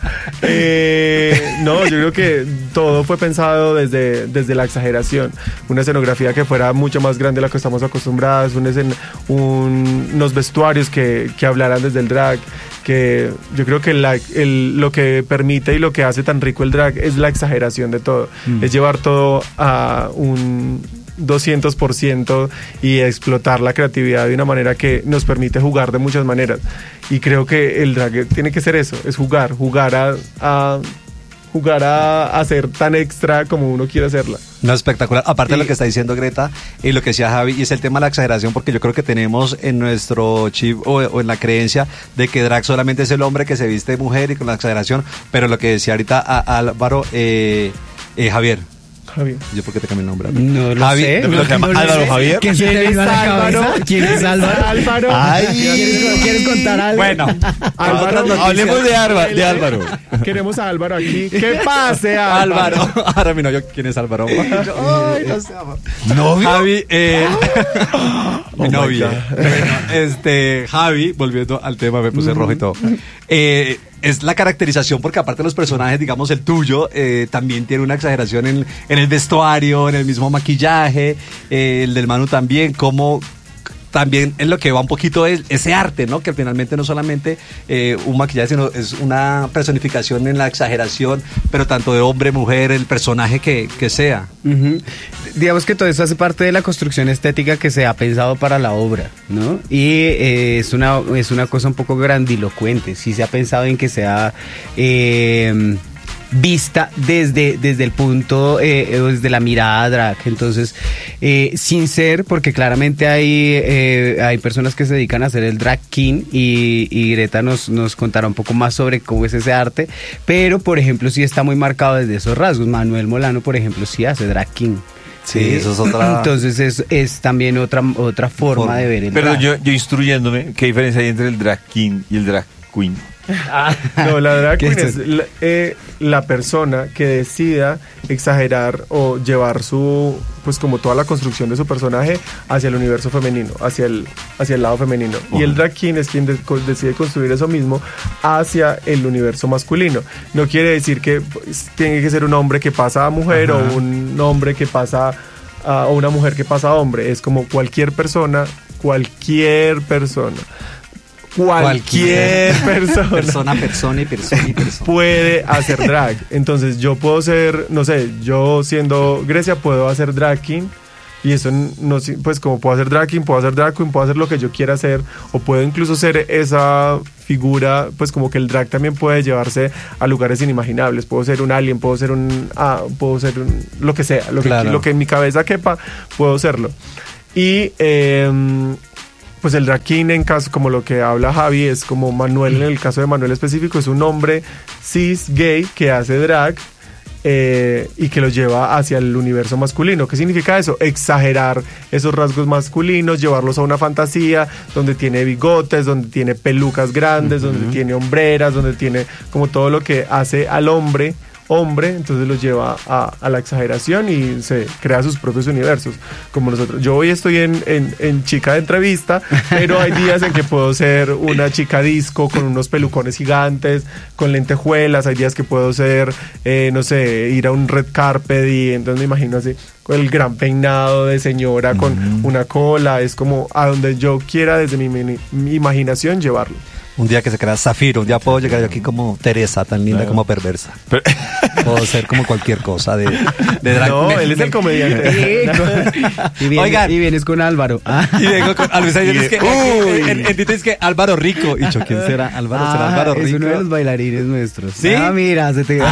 S4: Eh, no, yo creo que todo fue pensado desde, desde la exageración. Una escenografía que fuera mucho más grande de la que estamos acostumbrados, un escen- un- unos vestuarios que, que hablaran desde el drag, que yo creo que la- el- lo que permite y lo que hace tan rico el drag es la exageración de todo. Es llevar todo a un doscientos por ciento y explotar la creatividad de una manera que nos permite jugar de muchas maneras. Y creo que el drag tiene que ser eso, es jugar, jugar a, a jugar a, a ser tan extra como uno quiere hacerla.
S2: No, espectacular. Aparte de
S3: Sí.
S2: lo que está diciendo Greta y lo que decía Javi, y es el tema de la exageración, porque yo creo que tenemos en nuestro chip o, o en la creencia de que drag solamente es el hombre que se viste de mujer y con la exageración, pero lo que decía ahorita a- a Álvaro, eh, eh, Javier,
S4: Javier.
S2: yo por qué te cambié el nombre.
S3: No lo
S2: Javi,
S3: sé.
S1: ¿pero se llama
S3: No lo
S1: Álvaro
S3: sé.
S1: Javier?
S3: ¿Quién se te vino a la
S4: Álvaro?
S3: cabeza? ¿Quién es Álvaro?
S4: Álvaro.
S1: Ay.
S3: ¿Quieres, quieres contar algo?
S2: Bueno,
S4: Álvaro,
S2: otras
S1: Hablemos de, Arba- de Álvaro.
S4: Queremos a Álvaro aquí. ¿Qué pase, Álvaro?
S2: Álvaro. Ahora mi novio, ¿quién es Álvaro? Ay, no sé, amor.
S1: ¿Novio?
S2: Javi, eh, mi
S4: Oh my
S2: novia.
S4: God.
S2: Bueno, este, Javi, volviendo al tema, me puse rojo y todo. Eh, es la caracterización, porque aparte de los personajes, digamos el tuyo, eh, también tiene una exageración en, en el vestuario, en el mismo maquillaje, eh, el del Manu también, como también en lo que va un poquito es ese arte, ¿no? Que finalmente no solamente eh, un maquillaje, sino es una personificación en la exageración, pero tanto de hombre, mujer, el personaje que, que sea.
S3: Ujú. Digamos que todo eso hace parte de la construcción estética que se ha pensado para la obra, ¿no? Y eh, es, una, es una cosa un poco grandilocuente. Sí se ha pensado en que sea eh, vista desde, desde el punto, eh, desde la mirada drag. Entonces, eh, sin ser, porque claramente hay, eh, hay personas que se dedican a hacer el drag king y, y Greta nos, nos contará un poco más sobre cómo es ese arte, pero por ejemplo sí está muy marcado desde esos rasgos. Manuel Molano, por ejemplo, sí hace drag king.
S2: Sí, eso es otra-
S3: Entonces es, es también otra, otra forma,
S2: Forma.
S3: de ver el
S1: Pero
S3: drag.
S1: yo, yo instruyéndome, ¿qué diferencia hay entre el drag king y el drag queen?
S4: No, la drag
S3: ¿Qué
S4: queen
S3: es
S4: es la, eh, la persona que decida exagerar o llevar su, pues como toda la construcción de su personaje hacia el universo femenino, hacia el, hacia el lado femenino. Y el drag king es quien de- co- decide construir eso mismo hacia el universo masculino. No quiere decir que pues, tiene que ser un hombre que pasa a mujer o un hombre que pasa a, o una mujer que pasa a hombre. Es como cualquier persona, cualquier persona. Cualquier persona
S2: Persona, persona y persona y persona.
S4: puede hacer drag. Entonces yo puedo ser, no sé, yo siendo Grecia puedo hacer drag king Y eso no, pues como puedo hacer drag king, puedo hacer drag queen, puedo hacer lo que yo quiera hacer, o puedo incluso ser esa figura, pues como que el drag también puede llevarse a lugares inimaginables. Puedo ser un alien, puedo ser un, ah, puedo ser un, lo que sea, lo que,
S2: Claro.
S4: lo que en mi cabeza quepa, puedo serlo. Y eh, pues el drag king, en caso, como lo que habla Javi, es como Manuel, en el caso de Manuel específico, es un hombre cis gay que hace drag, eh, y que lo lleva hacia el universo masculino. ¿Qué significa eso? Exagerar esos rasgos masculinos, llevarlos a una fantasía donde tiene bigotes, donde tiene pelucas grandes, uh-huh. donde tiene hombreras, donde tiene como todo lo que hace al hombre hombre, entonces lo lleva a, a la exageración y se crea sus propios universos, como nosotros. Yo hoy estoy en, en, en chica de entrevista, pero hay días en que puedo ser una chica disco con unos pelucones gigantes, con lentejuelas, hay días que puedo ser, eh, no sé, ir a un red carpet y entonces me imagino así, con el gran peinado de señora, con uh-huh. una cola, es como a donde yo quiera desde mi, mi, mi imaginación llevarlo.
S2: Un día que se crea Zafiro, un día puedo llegar yo aquí como Teresa, tan linda, claro. como perversa. Pero... puedo ser como cualquier cosa de, de drag.
S4: No, me, él es el comediante.
S3: y, vienes, Oigan, y vienes con Álvaro. Ah.
S2: Y vengo con Álvaro. Y es que, en, en, en Twitter es que Álvaro Rico. Y yo, ¿quién será? Álvaro,
S3: ah,
S2: será Álvaro Rico.
S3: Es uno de los bailarines nuestros.
S2: ¿Sí?
S3: Ah, mira, se te...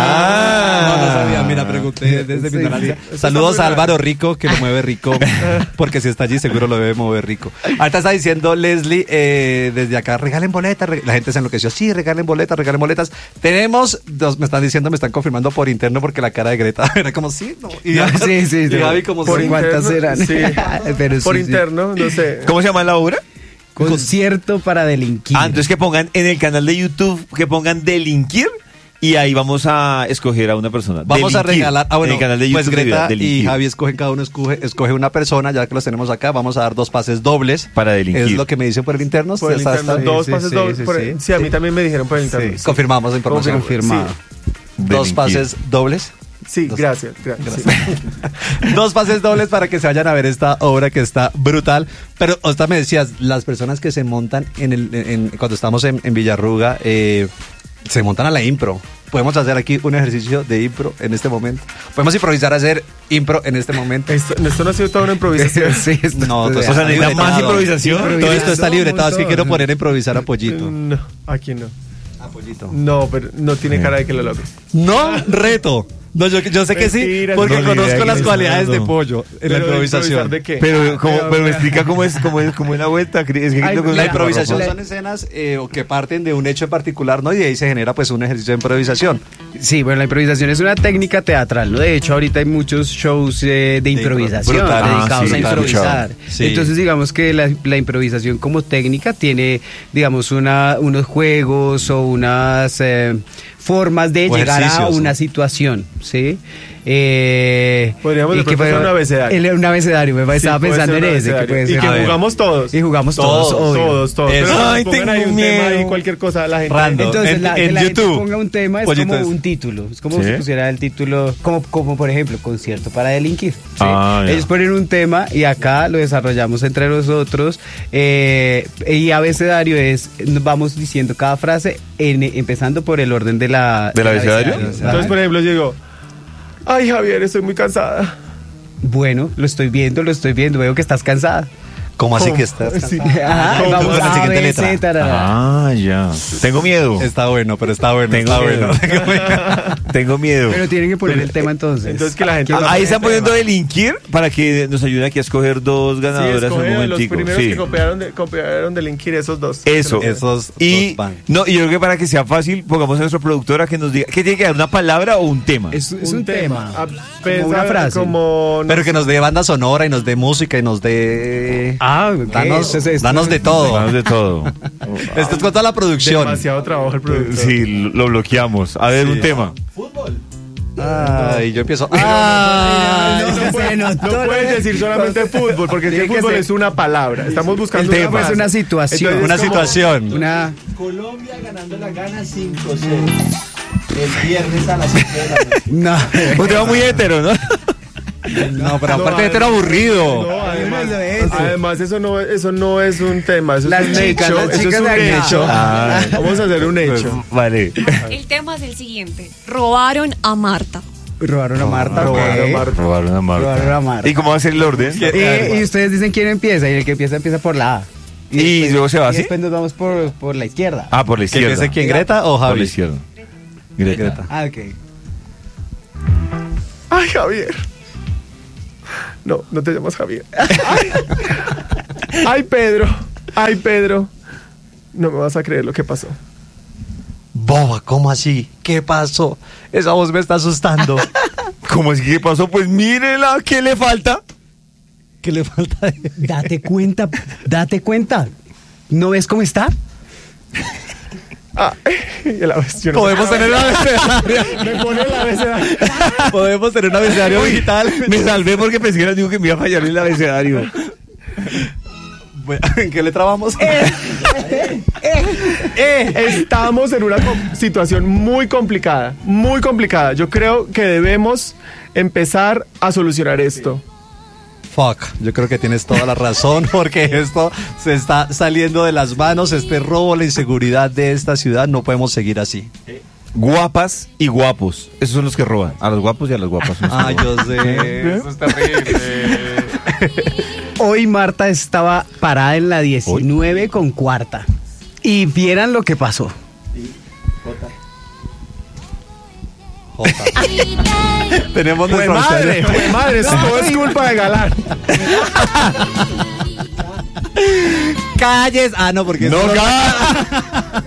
S2: Ah, no, no sabía, mira, pregunté desde sí, mi ignorancia. Sí. Saludos a Álvaro Rico, que lo mueve rico, porque si está allí seguro lo debe mover rico. Ahorita está diciendo Leslie, eh, desde acá, regalen boletas, reg... la gente se enloqueció, sí, regalen boletas, regalen boletas. Tenemos, dos, me están diciendo, me están confirmando por interno, porque la cara de Greta era como, sí, no. Y,
S3: no, sí, sí,
S2: y
S3: sí.
S2: Gaby como,
S4: por
S2: sí,
S4: ¿cuántas
S3: eran?
S4: Sí.
S3: Pero
S4: por
S3: sí,
S4: interno,
S3: sí.
S4: no sé.
S1: ¿Cómo se llama la obra?
S3: Concierto para delinquir.
S1: Ah, entonces que pongan en el canal de YouTube, que pongan delinquir, y ahí vamos a escoger a una persona.
S2: Vamos
S1: delinquir,
S2: a regalar, ah, bueno,
S1: en el canal de YouTube,
S2: pues Greta
S1: delinquir.
S2: y Javi escogen, cada uno escoge, escoge una persona, ya que los tenemos acá, vamos a dar dos pases dobles.
S1: Para delinquir.
S2: Es lo que me dicen por el interno.
S4: Por el
S2: está,
S4: interno,
S2: está,
S4: dos
S3: sí,
S4: pases
S3: sí,
S4: dobles.
S3: sí,
S4: por
S3: sí.
S4: el, sí, a mí también me dijeron por el interno.
S2: Sí.
S4: Sí.
S2: Confirmamos la información.
S3: Confirmado.
S4: Sí.
S2: Dos
S1: Delinquir.
S2: pases dobles.
S4: Sí,
S2: Dos.
S4: gracias. gracias.
S2: gracias. Dos pases dobles para que se vayan a ver esta obra que está brutal. Pero, Osta, me decías, las personas que se montan en el, en, cuando estamos en, en Villarruga, eh, se montan a la impro. Podemos hacer aquí un ejercicio de impro en este momento. Podemos improvisar a hacer impro en este momento.
S4: Esto, esto no ha sido toda una improvisación.
S3: Sí, esto,
S2: no, todo
S1: o sea, necesita más improvisación.
S2: Todo esto está libretado, es que quiero poner a improvisar a Pollito.
S4: No, aquí no.
S2: A Pollito.
S4: No, pero no tiene cara de que lo logre.
S2: No, reto. No, yo, yo sé que
S4: Mentira,
S2: sí, porque
S1: no,
S2: conozco
S1: idea
S2: las
S1: que
S2: cualidades
S1: no.
S2: de Pollo en
S4: Pero
S2: la improvisación.
S4: ¿de qué?
S1: Pero,
S4: Ah,
S1: como,
S4: pero-
S1: pero me explica cómo es, cómo es, cómo es la vuelta. Es que
S3: Ay,
S1: lo que-
S2: La
S3: La-
S2: improvisación
S3: la-
S2: son escenas eh, o que parten de un hecho en particular, ¿no? Y de ahí se genera pues un ejercicio de improvisación.
S3: Sí, bueno, la improvisación es una técnica teatral, ¿no? De hecho, ahorita hay muchos shows eh, de improvisación
S2: brutal.
S3: dedicados
S1: Ah, sí,
S3: a improvisar.
S2: Sí.
S3: Entonces, digamos que la, la improvisación como técnica tiene, digamos, una, unos juegos o unas eh, formas de
S2: O
S3: llegar a
S2: ejercicios,
S3: una
S2: ¿no?
S3: situación, ¿sí? Eh,
S4: Podríamos
S3: y
S4: de
S3: que
S4: pronto hacer
S3: fue-
S4: un abecedario.
S3: el- Un abecedario, me
S4: Sí,
S3: estaba
S4: puede
S3: pensando
S4: ser
S3: en
S4: un
S3: ese. Que
S4: abecedario.
S3: puede
S4: Y
S3: ser.
S4: que
S2: A ver.
S4: jugamos todos.
S3: Y jugamos todos,
S2: Todos,
S3: obvio.
S4: Todos, todos.
S2: Eso.
S4: Pero
S1: Ay,
S4: pongan ahí
S1: tengo
S4: un tema
S1: miedo.
S4: y cualquier cosa a la gente.
S2: Random.
S3: Entonces,
S2: En-
S3: la, que
S2: en
S3: la gente
S2: YouTube.
S3: ponga un tema es
S2: Pollito
S3: como
S2: es-
S3: un título. Es como
S1: ¿Sí?
S3: si pusiera el título, como, como por ejemplo, concierto para delinquir. ¿sí?
S1: Ah, ya.
S3: Ellos ponen un tema y acá lo desarrollamos entre nosotros. Eh, y abecedario es, vamos diciendo cada frase, en- empezando por el orden de la,
S1: ¿Del abecedario?
S4: Entonces, por ejemplo, yo digo, ay, Javier, estoy muy cansada.
S3: Bueno, lo estoy viendo, lo estoy viendo, veo que estás cansada.
S2: ¿Cómo así
S4: ¿Cómo?
S2: que estás?
S4: Sí.
S3: Ajá,
S4: ¿Cómo?
S3: vamos
S2: ¿Cómo es la
S3: a
S2: siguiente
S3: B,
S2: letra?
S3: C, tarara.
S1: Ah, ya. Tengo miedo.
S2: Está bueno, pero está bueno,
S1: Tengo
S2: está
S1: miedo.
S2: bueno. Tengo miedo.
S1: Tengo miedo.
S3: Pero tienen que poner el tema entonces.
S4: Entonces, que la gente...
S1: Ah,
S4: lo
S1: ahí
S4: pone
S1: están
S4: tema.
S1: poniendo delinquir para que nos ayuden aquí a escoger dos
S4: Sí,
S1: ganadoras en un
S4: escoge a los
S1: momentico.
S4: primeros
S1: Sí.
S4: que copiaron, de, copiaron delinquir esos dos.
S1: Eso.
S2: Esos
S1: Y
S2: dos van.
S1: no, y yo creo que para que sea fácil, pongamos a nuestra productora que nos diga, ¿qué tiene que dar? ¿Una palabra o un tema?
S3: Es, es un, tema.
S4: A
S3: como
S4: pesar-
S3: una frase.
S4: Como, no
S2: Pero que
S4: sé,
S2: nos dé banda sonora y nos dé música y nos dé...
S3: Ah, ok.
S2: Danos,
S3: Eso es esto.
S2: danos de todo.
S1: Más de todo.
S2: Esto es con toda la producción.
S4: demasiado trabajo el productor.
S1: Sí, lo bloqueamos. A ver,
S2: Sí.
S1: un tema.
S2: Ay, yo empiezo...
S4: No,
S2: Ah,
S4: no,
S3: Se
S4: puedes,
S3: notó
S4: no
S3: la-
S4: puedes decir solamente fútbol, porque es que
S3: Tiene que
S4: fútbol
S3: ser-
S4: es una palabra. Estamos buscando
S3: El tema
S4: una
S3: es
S4: frase.
S3: una situación.
S4: Entonces,
S2: una
S4: es como-
S2: situación.
S3: Una...
S5: Colombia ganando la gana cinco cero. El viernes a las siete de la noche.
S3: No.
S1: Un tema muy hetero, ¿no?
S2: No, pero
S4: No,
S2: aparte de esto era
S4: además-
S2: aburrido.
S4: No, además,
S3: Eso es.
S4: además eso no, eso no es un tema, eso
S3: Las
S4: es un
S3: chicas,
S4: hecho.
S3: las
S4: Eso es
S3: chicas
S4: un
S3: de acá.
S4: hecho.
S1: Ah.
S4: Vamos a hacer un hecho.
S1: Vale.
S6: El tema es el siguiente. Robaron a Marta.
S3: Robaron a Marta.
S4: Robaron
S3: ok.
S4: a Marta.
S1: Robaron a Marta.
S3: Robaron a Marta.
S1: ¿Y cómo va a ser el orden?
S3: Eh, y ustedes dicen quién empieza, y el que empieza empieza por la A.
S1: ¿Y
S3: después-
S1: luego se va
S3: y
S1: así?
S3: después nos vamos por, por la izquierda.
S1: Ah, por la
S2: ¿Que
S1: izquierda.
S2: empiece quién, Greta o
S1: Por la
S2: Javi?
S1: izquierda. Greta.
S2: Greta.
S3: Ah, ok.
S4: Ay, Javier. No, no te llamas Javier. Ay, Ay, Pedro. Ay, Pedro. No me vas a creer lo que pasó.
S2: Boba, ¿cómo así? ¿Qué pasó? Esa voz me está asustando.
S1: ¿Cómo es que qué pasó? Pues mírela, ¿qué le falta?
S2: ¿Qué le falta?
S3: Date cuenta, date cuenta. ¿No ves cómo está?
S4: Ah, y la vez, yo no
S2: Podemos
S4: sé.
S2: tener un abecedario.
S4: Me pone la abecedario.
S2: Podemos tener un abecedario digital.
S1: Me salvé porque pensé que era digo que me iba a fallar el abecedario.
S2: Bueno, ¿en qué letra vamos?
S4: Estamos en una com- situación muy complicada, muy complicada. Yo creo que debemos empezar a solucionar esto.
S2: Fuck, yo creo que tienes toda la razón porque esto se está saliendo de las manos, este robo, la inseguridad de esta ciudad, no podemos seguir así.
S1: Guapas y guapos. Esos son los que roban. A los guapos y a las guapas. son los que
S2: Ah,
S1: roban.
S2: yo sé, eso es terrible.
S3: Hoy Marta estaba parada en la diecinueve con cuarta. Y vieran lo que pasó.
S2: Jota. Tenemos
S4: ¡Jue
S2: nuestro
S4: madre!
S2: abecedario.
S4: ¡Jue madre! Esto todo es culpa de Galán.
S2: Calles. Ah, no, porque
S1: No,
S2: eso-
S1: ca-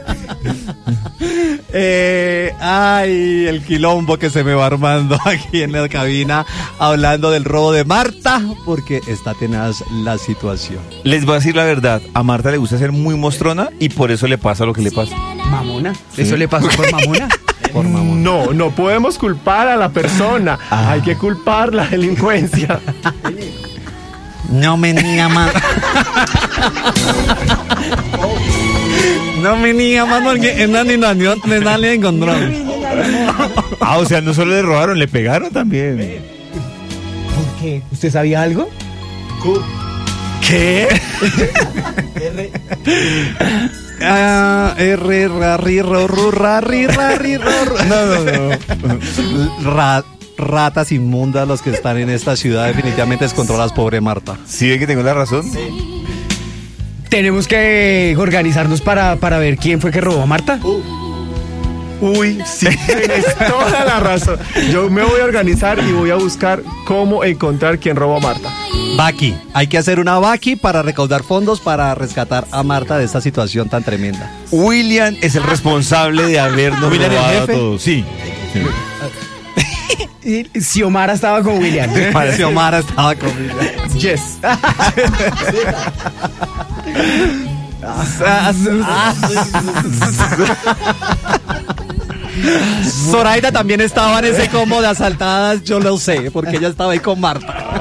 S2: Eh, ay, el quilombo que se me va armando aquí en la cabina hablando del robo de Marta, porque está tenaz la situación.
S1: Les voy a decir la verdad. A Marta le gusta ser muy mostrona y por eso le pasa lo que le pasa.
S3: Mamona. ¿Eso le pasó por mamona?
S2: Por mamón.
S4: No, no podemos culpar a la persona. Hay que culpar la delincuencia.
S2: No me niega más. No me niega más porque en la animación me sale en control.
S1: Ah, o sea, no solo le robaron, le pegaron también.
S3: ¿Por qué? ¿Usted sabía algo?
S1: ¿Qué?
S2: Ah, R, ra, ri, ro, ru, ra, ri, ra, ri, ro, ru. No, no, no. Ra- ratas inmundas los que están en esta ciudad, definitivamente descontroladas, pobre Marta.
S1: ¿Sí ve que tengo la razón?
S3: Tenemos que organizarnos para, para ver quién fue que robó a Marta.
S4: Uy, sí, tienes toda la razón. Yo me voy a organizar y voy a buscar cómo encontrar quién robó a Marta.
S2: Baki, hay que hacer una Baki para recaudar fondos para rescatar a Marta de esta situación tan tremenda.
S1: William es el responsable de habernos
S2: ¿William el
S1: robado
S2: jefe?
S1: todo. Sí.
S3: Y Xiomara estaba con William.
S2: Xiomara estaba conmigo.
S4: Yes.
S2: Zoraida también estaba en ese combo de asaltadas, yo lo sé, porque ella estaba ahí con Marta.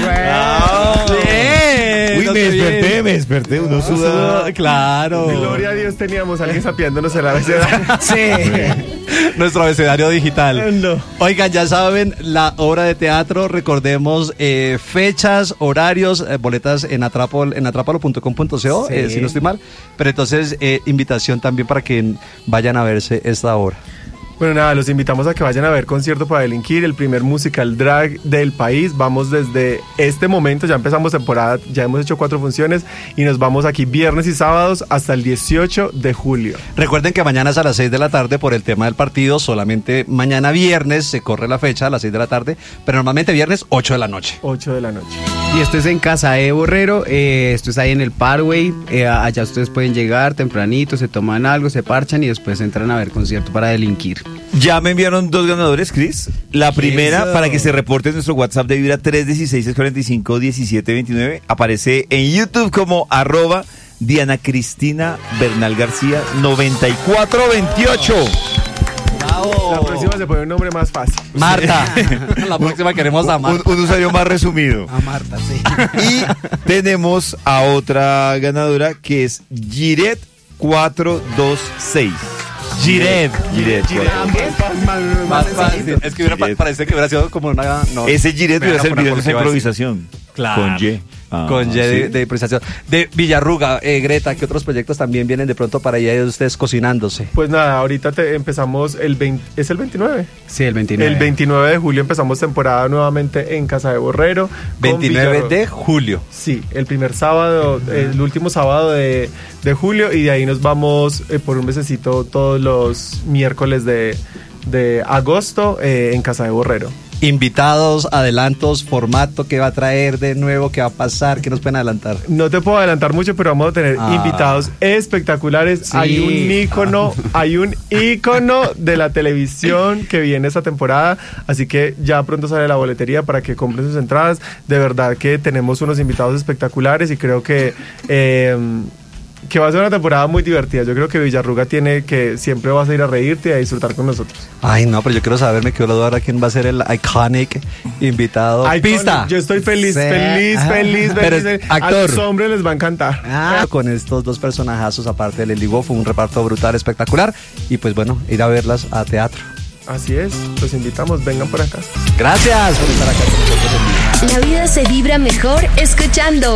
S2: Bien,
S1: Uy,
S2: no
S1: me
S2: sé,
S1: desperté,
S2: bien.
S1: me desperté. Uno suda.
S2: Claro.
S4: Gloria a Dios teníamos a alguien sapiándonos el abecedario.
S3: Sí.
S2: Nuestro abecedario digital.
S4: No.
S2: Oigan, ya saben, la obra de teatro, recordemos eh, fechas, horarios, eh, boletas en atrapol, en atrapalo punto com punto co,
S3: Sí.
S2: eh, si no estoy mal. Pero entonces, eh, invitación también para que vayan a verse esta obra.
S4: Bueno, nada, los invitamos a que vayan a ver Concierto para Delinquir, el primer musical drag del país. Vamos desde este momento, ya empezamos temporada, ya hemos hecho cuatro funciones y nos vamos aquí viernes y sábados hasta el dieciocho de julio.
S2: Recuerden que mañana es a las seis de la tarde por el tema del partido, solamente mañana viernes se corre la fecha a las seis de la tarde, pero normalmente viernes ocho de la noche.
S4: ocho de la noche.
S3: Y esto es en Casa de Borrero, eh, esto es ahí en el Parkway, eh, allá ustedes pueden llegar tempranito, se toman algo, se parchan y después entran a ver Concierto para Delinquir.
S1: Ya me enviaron dos ganadores, Chris. La primera,
S2: Eso.
S1: para que se reporte en nuestro WhatsApp de Vibra tres uno seis, seis cuatro cinco, uno siete dos nueve. Aparece en YouTube como arroba Diana Cristina Bernal García noventa y cuatro veintiocho.
S4: La próxima se pone un nombre más fácil.
S2: Marta, la próxima queremos a
S1: Un,
S2: Marta.
S1: un usuario más resumido.
S3: A Marta, sí.
S1: Y tenemos a otra ganadora que es Giret cuatro dos seis. Giret. Giret.
S2: Más fácil. Es que hubiera, pa-
S1: Giret.
S2: parece que hubiera sido como una. No,
S1: Ese Giret
S2: me
S1: hubiera
S2: van a poner
S1: servido en
S2: por
S1: esa
S2: lo que iba a decir.
S1: improvisación.
S2: Claro.
S1: Con Y. Ah,
S2: Con Y de,
S1: sí.
S2: de improvisación. De Villarruga, eh, Greta, ¿qué otros proyectos también vienen de pronto para allá de ustedes cocinándose?
S4: Pues nada, ahorita te empezamos el veinte, ¿es el veintinueve?
S3: Sí, el veintinueve.
S4: El veintinueve de julio empezamos temporada nuevamente en Casa de Borrero. con
S2: veintinueve
S4: Villarro-
S2: de julio.
S4: Sí, el primer sábado, el último sábado de, de julio, y de ahí nos vamos eh, por un mesecito todos los miércoles de, de agosto eh, en Casa de Borrero.
S2: Invitados, adelantos, formato, ¿qué va a traer de nuevo? ¿Qué va a pasar? ¿Qué nos pueden adelantar?
S4: No te puedo adelantar mucho, pero vamos a tener
S2: Ah.
S4: invitados espectaculares.
S3: Sí.
S4: Hay un ícono, hay un ícono de la televisión que viene esta temporada, así que ya pronto sale la boletería para que compren sus entradas. De verdad que tenemos unos invitados espectaculares y creo que eh, que va a ser una temporada muy divertida. Yo creo que Villarruga tiene que siempre vas a ir a reírte y a disfrutar con nosotros.
S2: Ay, no, pero yo quiero saber, me quiero duda ahora quién va a ser el iconic invitado.
S4: Iconic,
S2: Pista.
S4: Yo estoy feliz,
S3: Sí.
S4: feliz,
S3: Ajá.
S4: feliz,
S2: Pero
S4: feliz.
S2: es
S4: A
S2: actor.
S4: los hombres les va a encantar.
S2: Ah, con estos dos personajazos, aparte del Eligo, fue un reparto brutal, espectacular. Y pues bueno, ir a verlas a teatro.
S4: Así es, los invitamos, vengan por acá.
S2: Gracias por estar acá con nosotros en Vibra.
S6: La vida se vibra mejor escuchando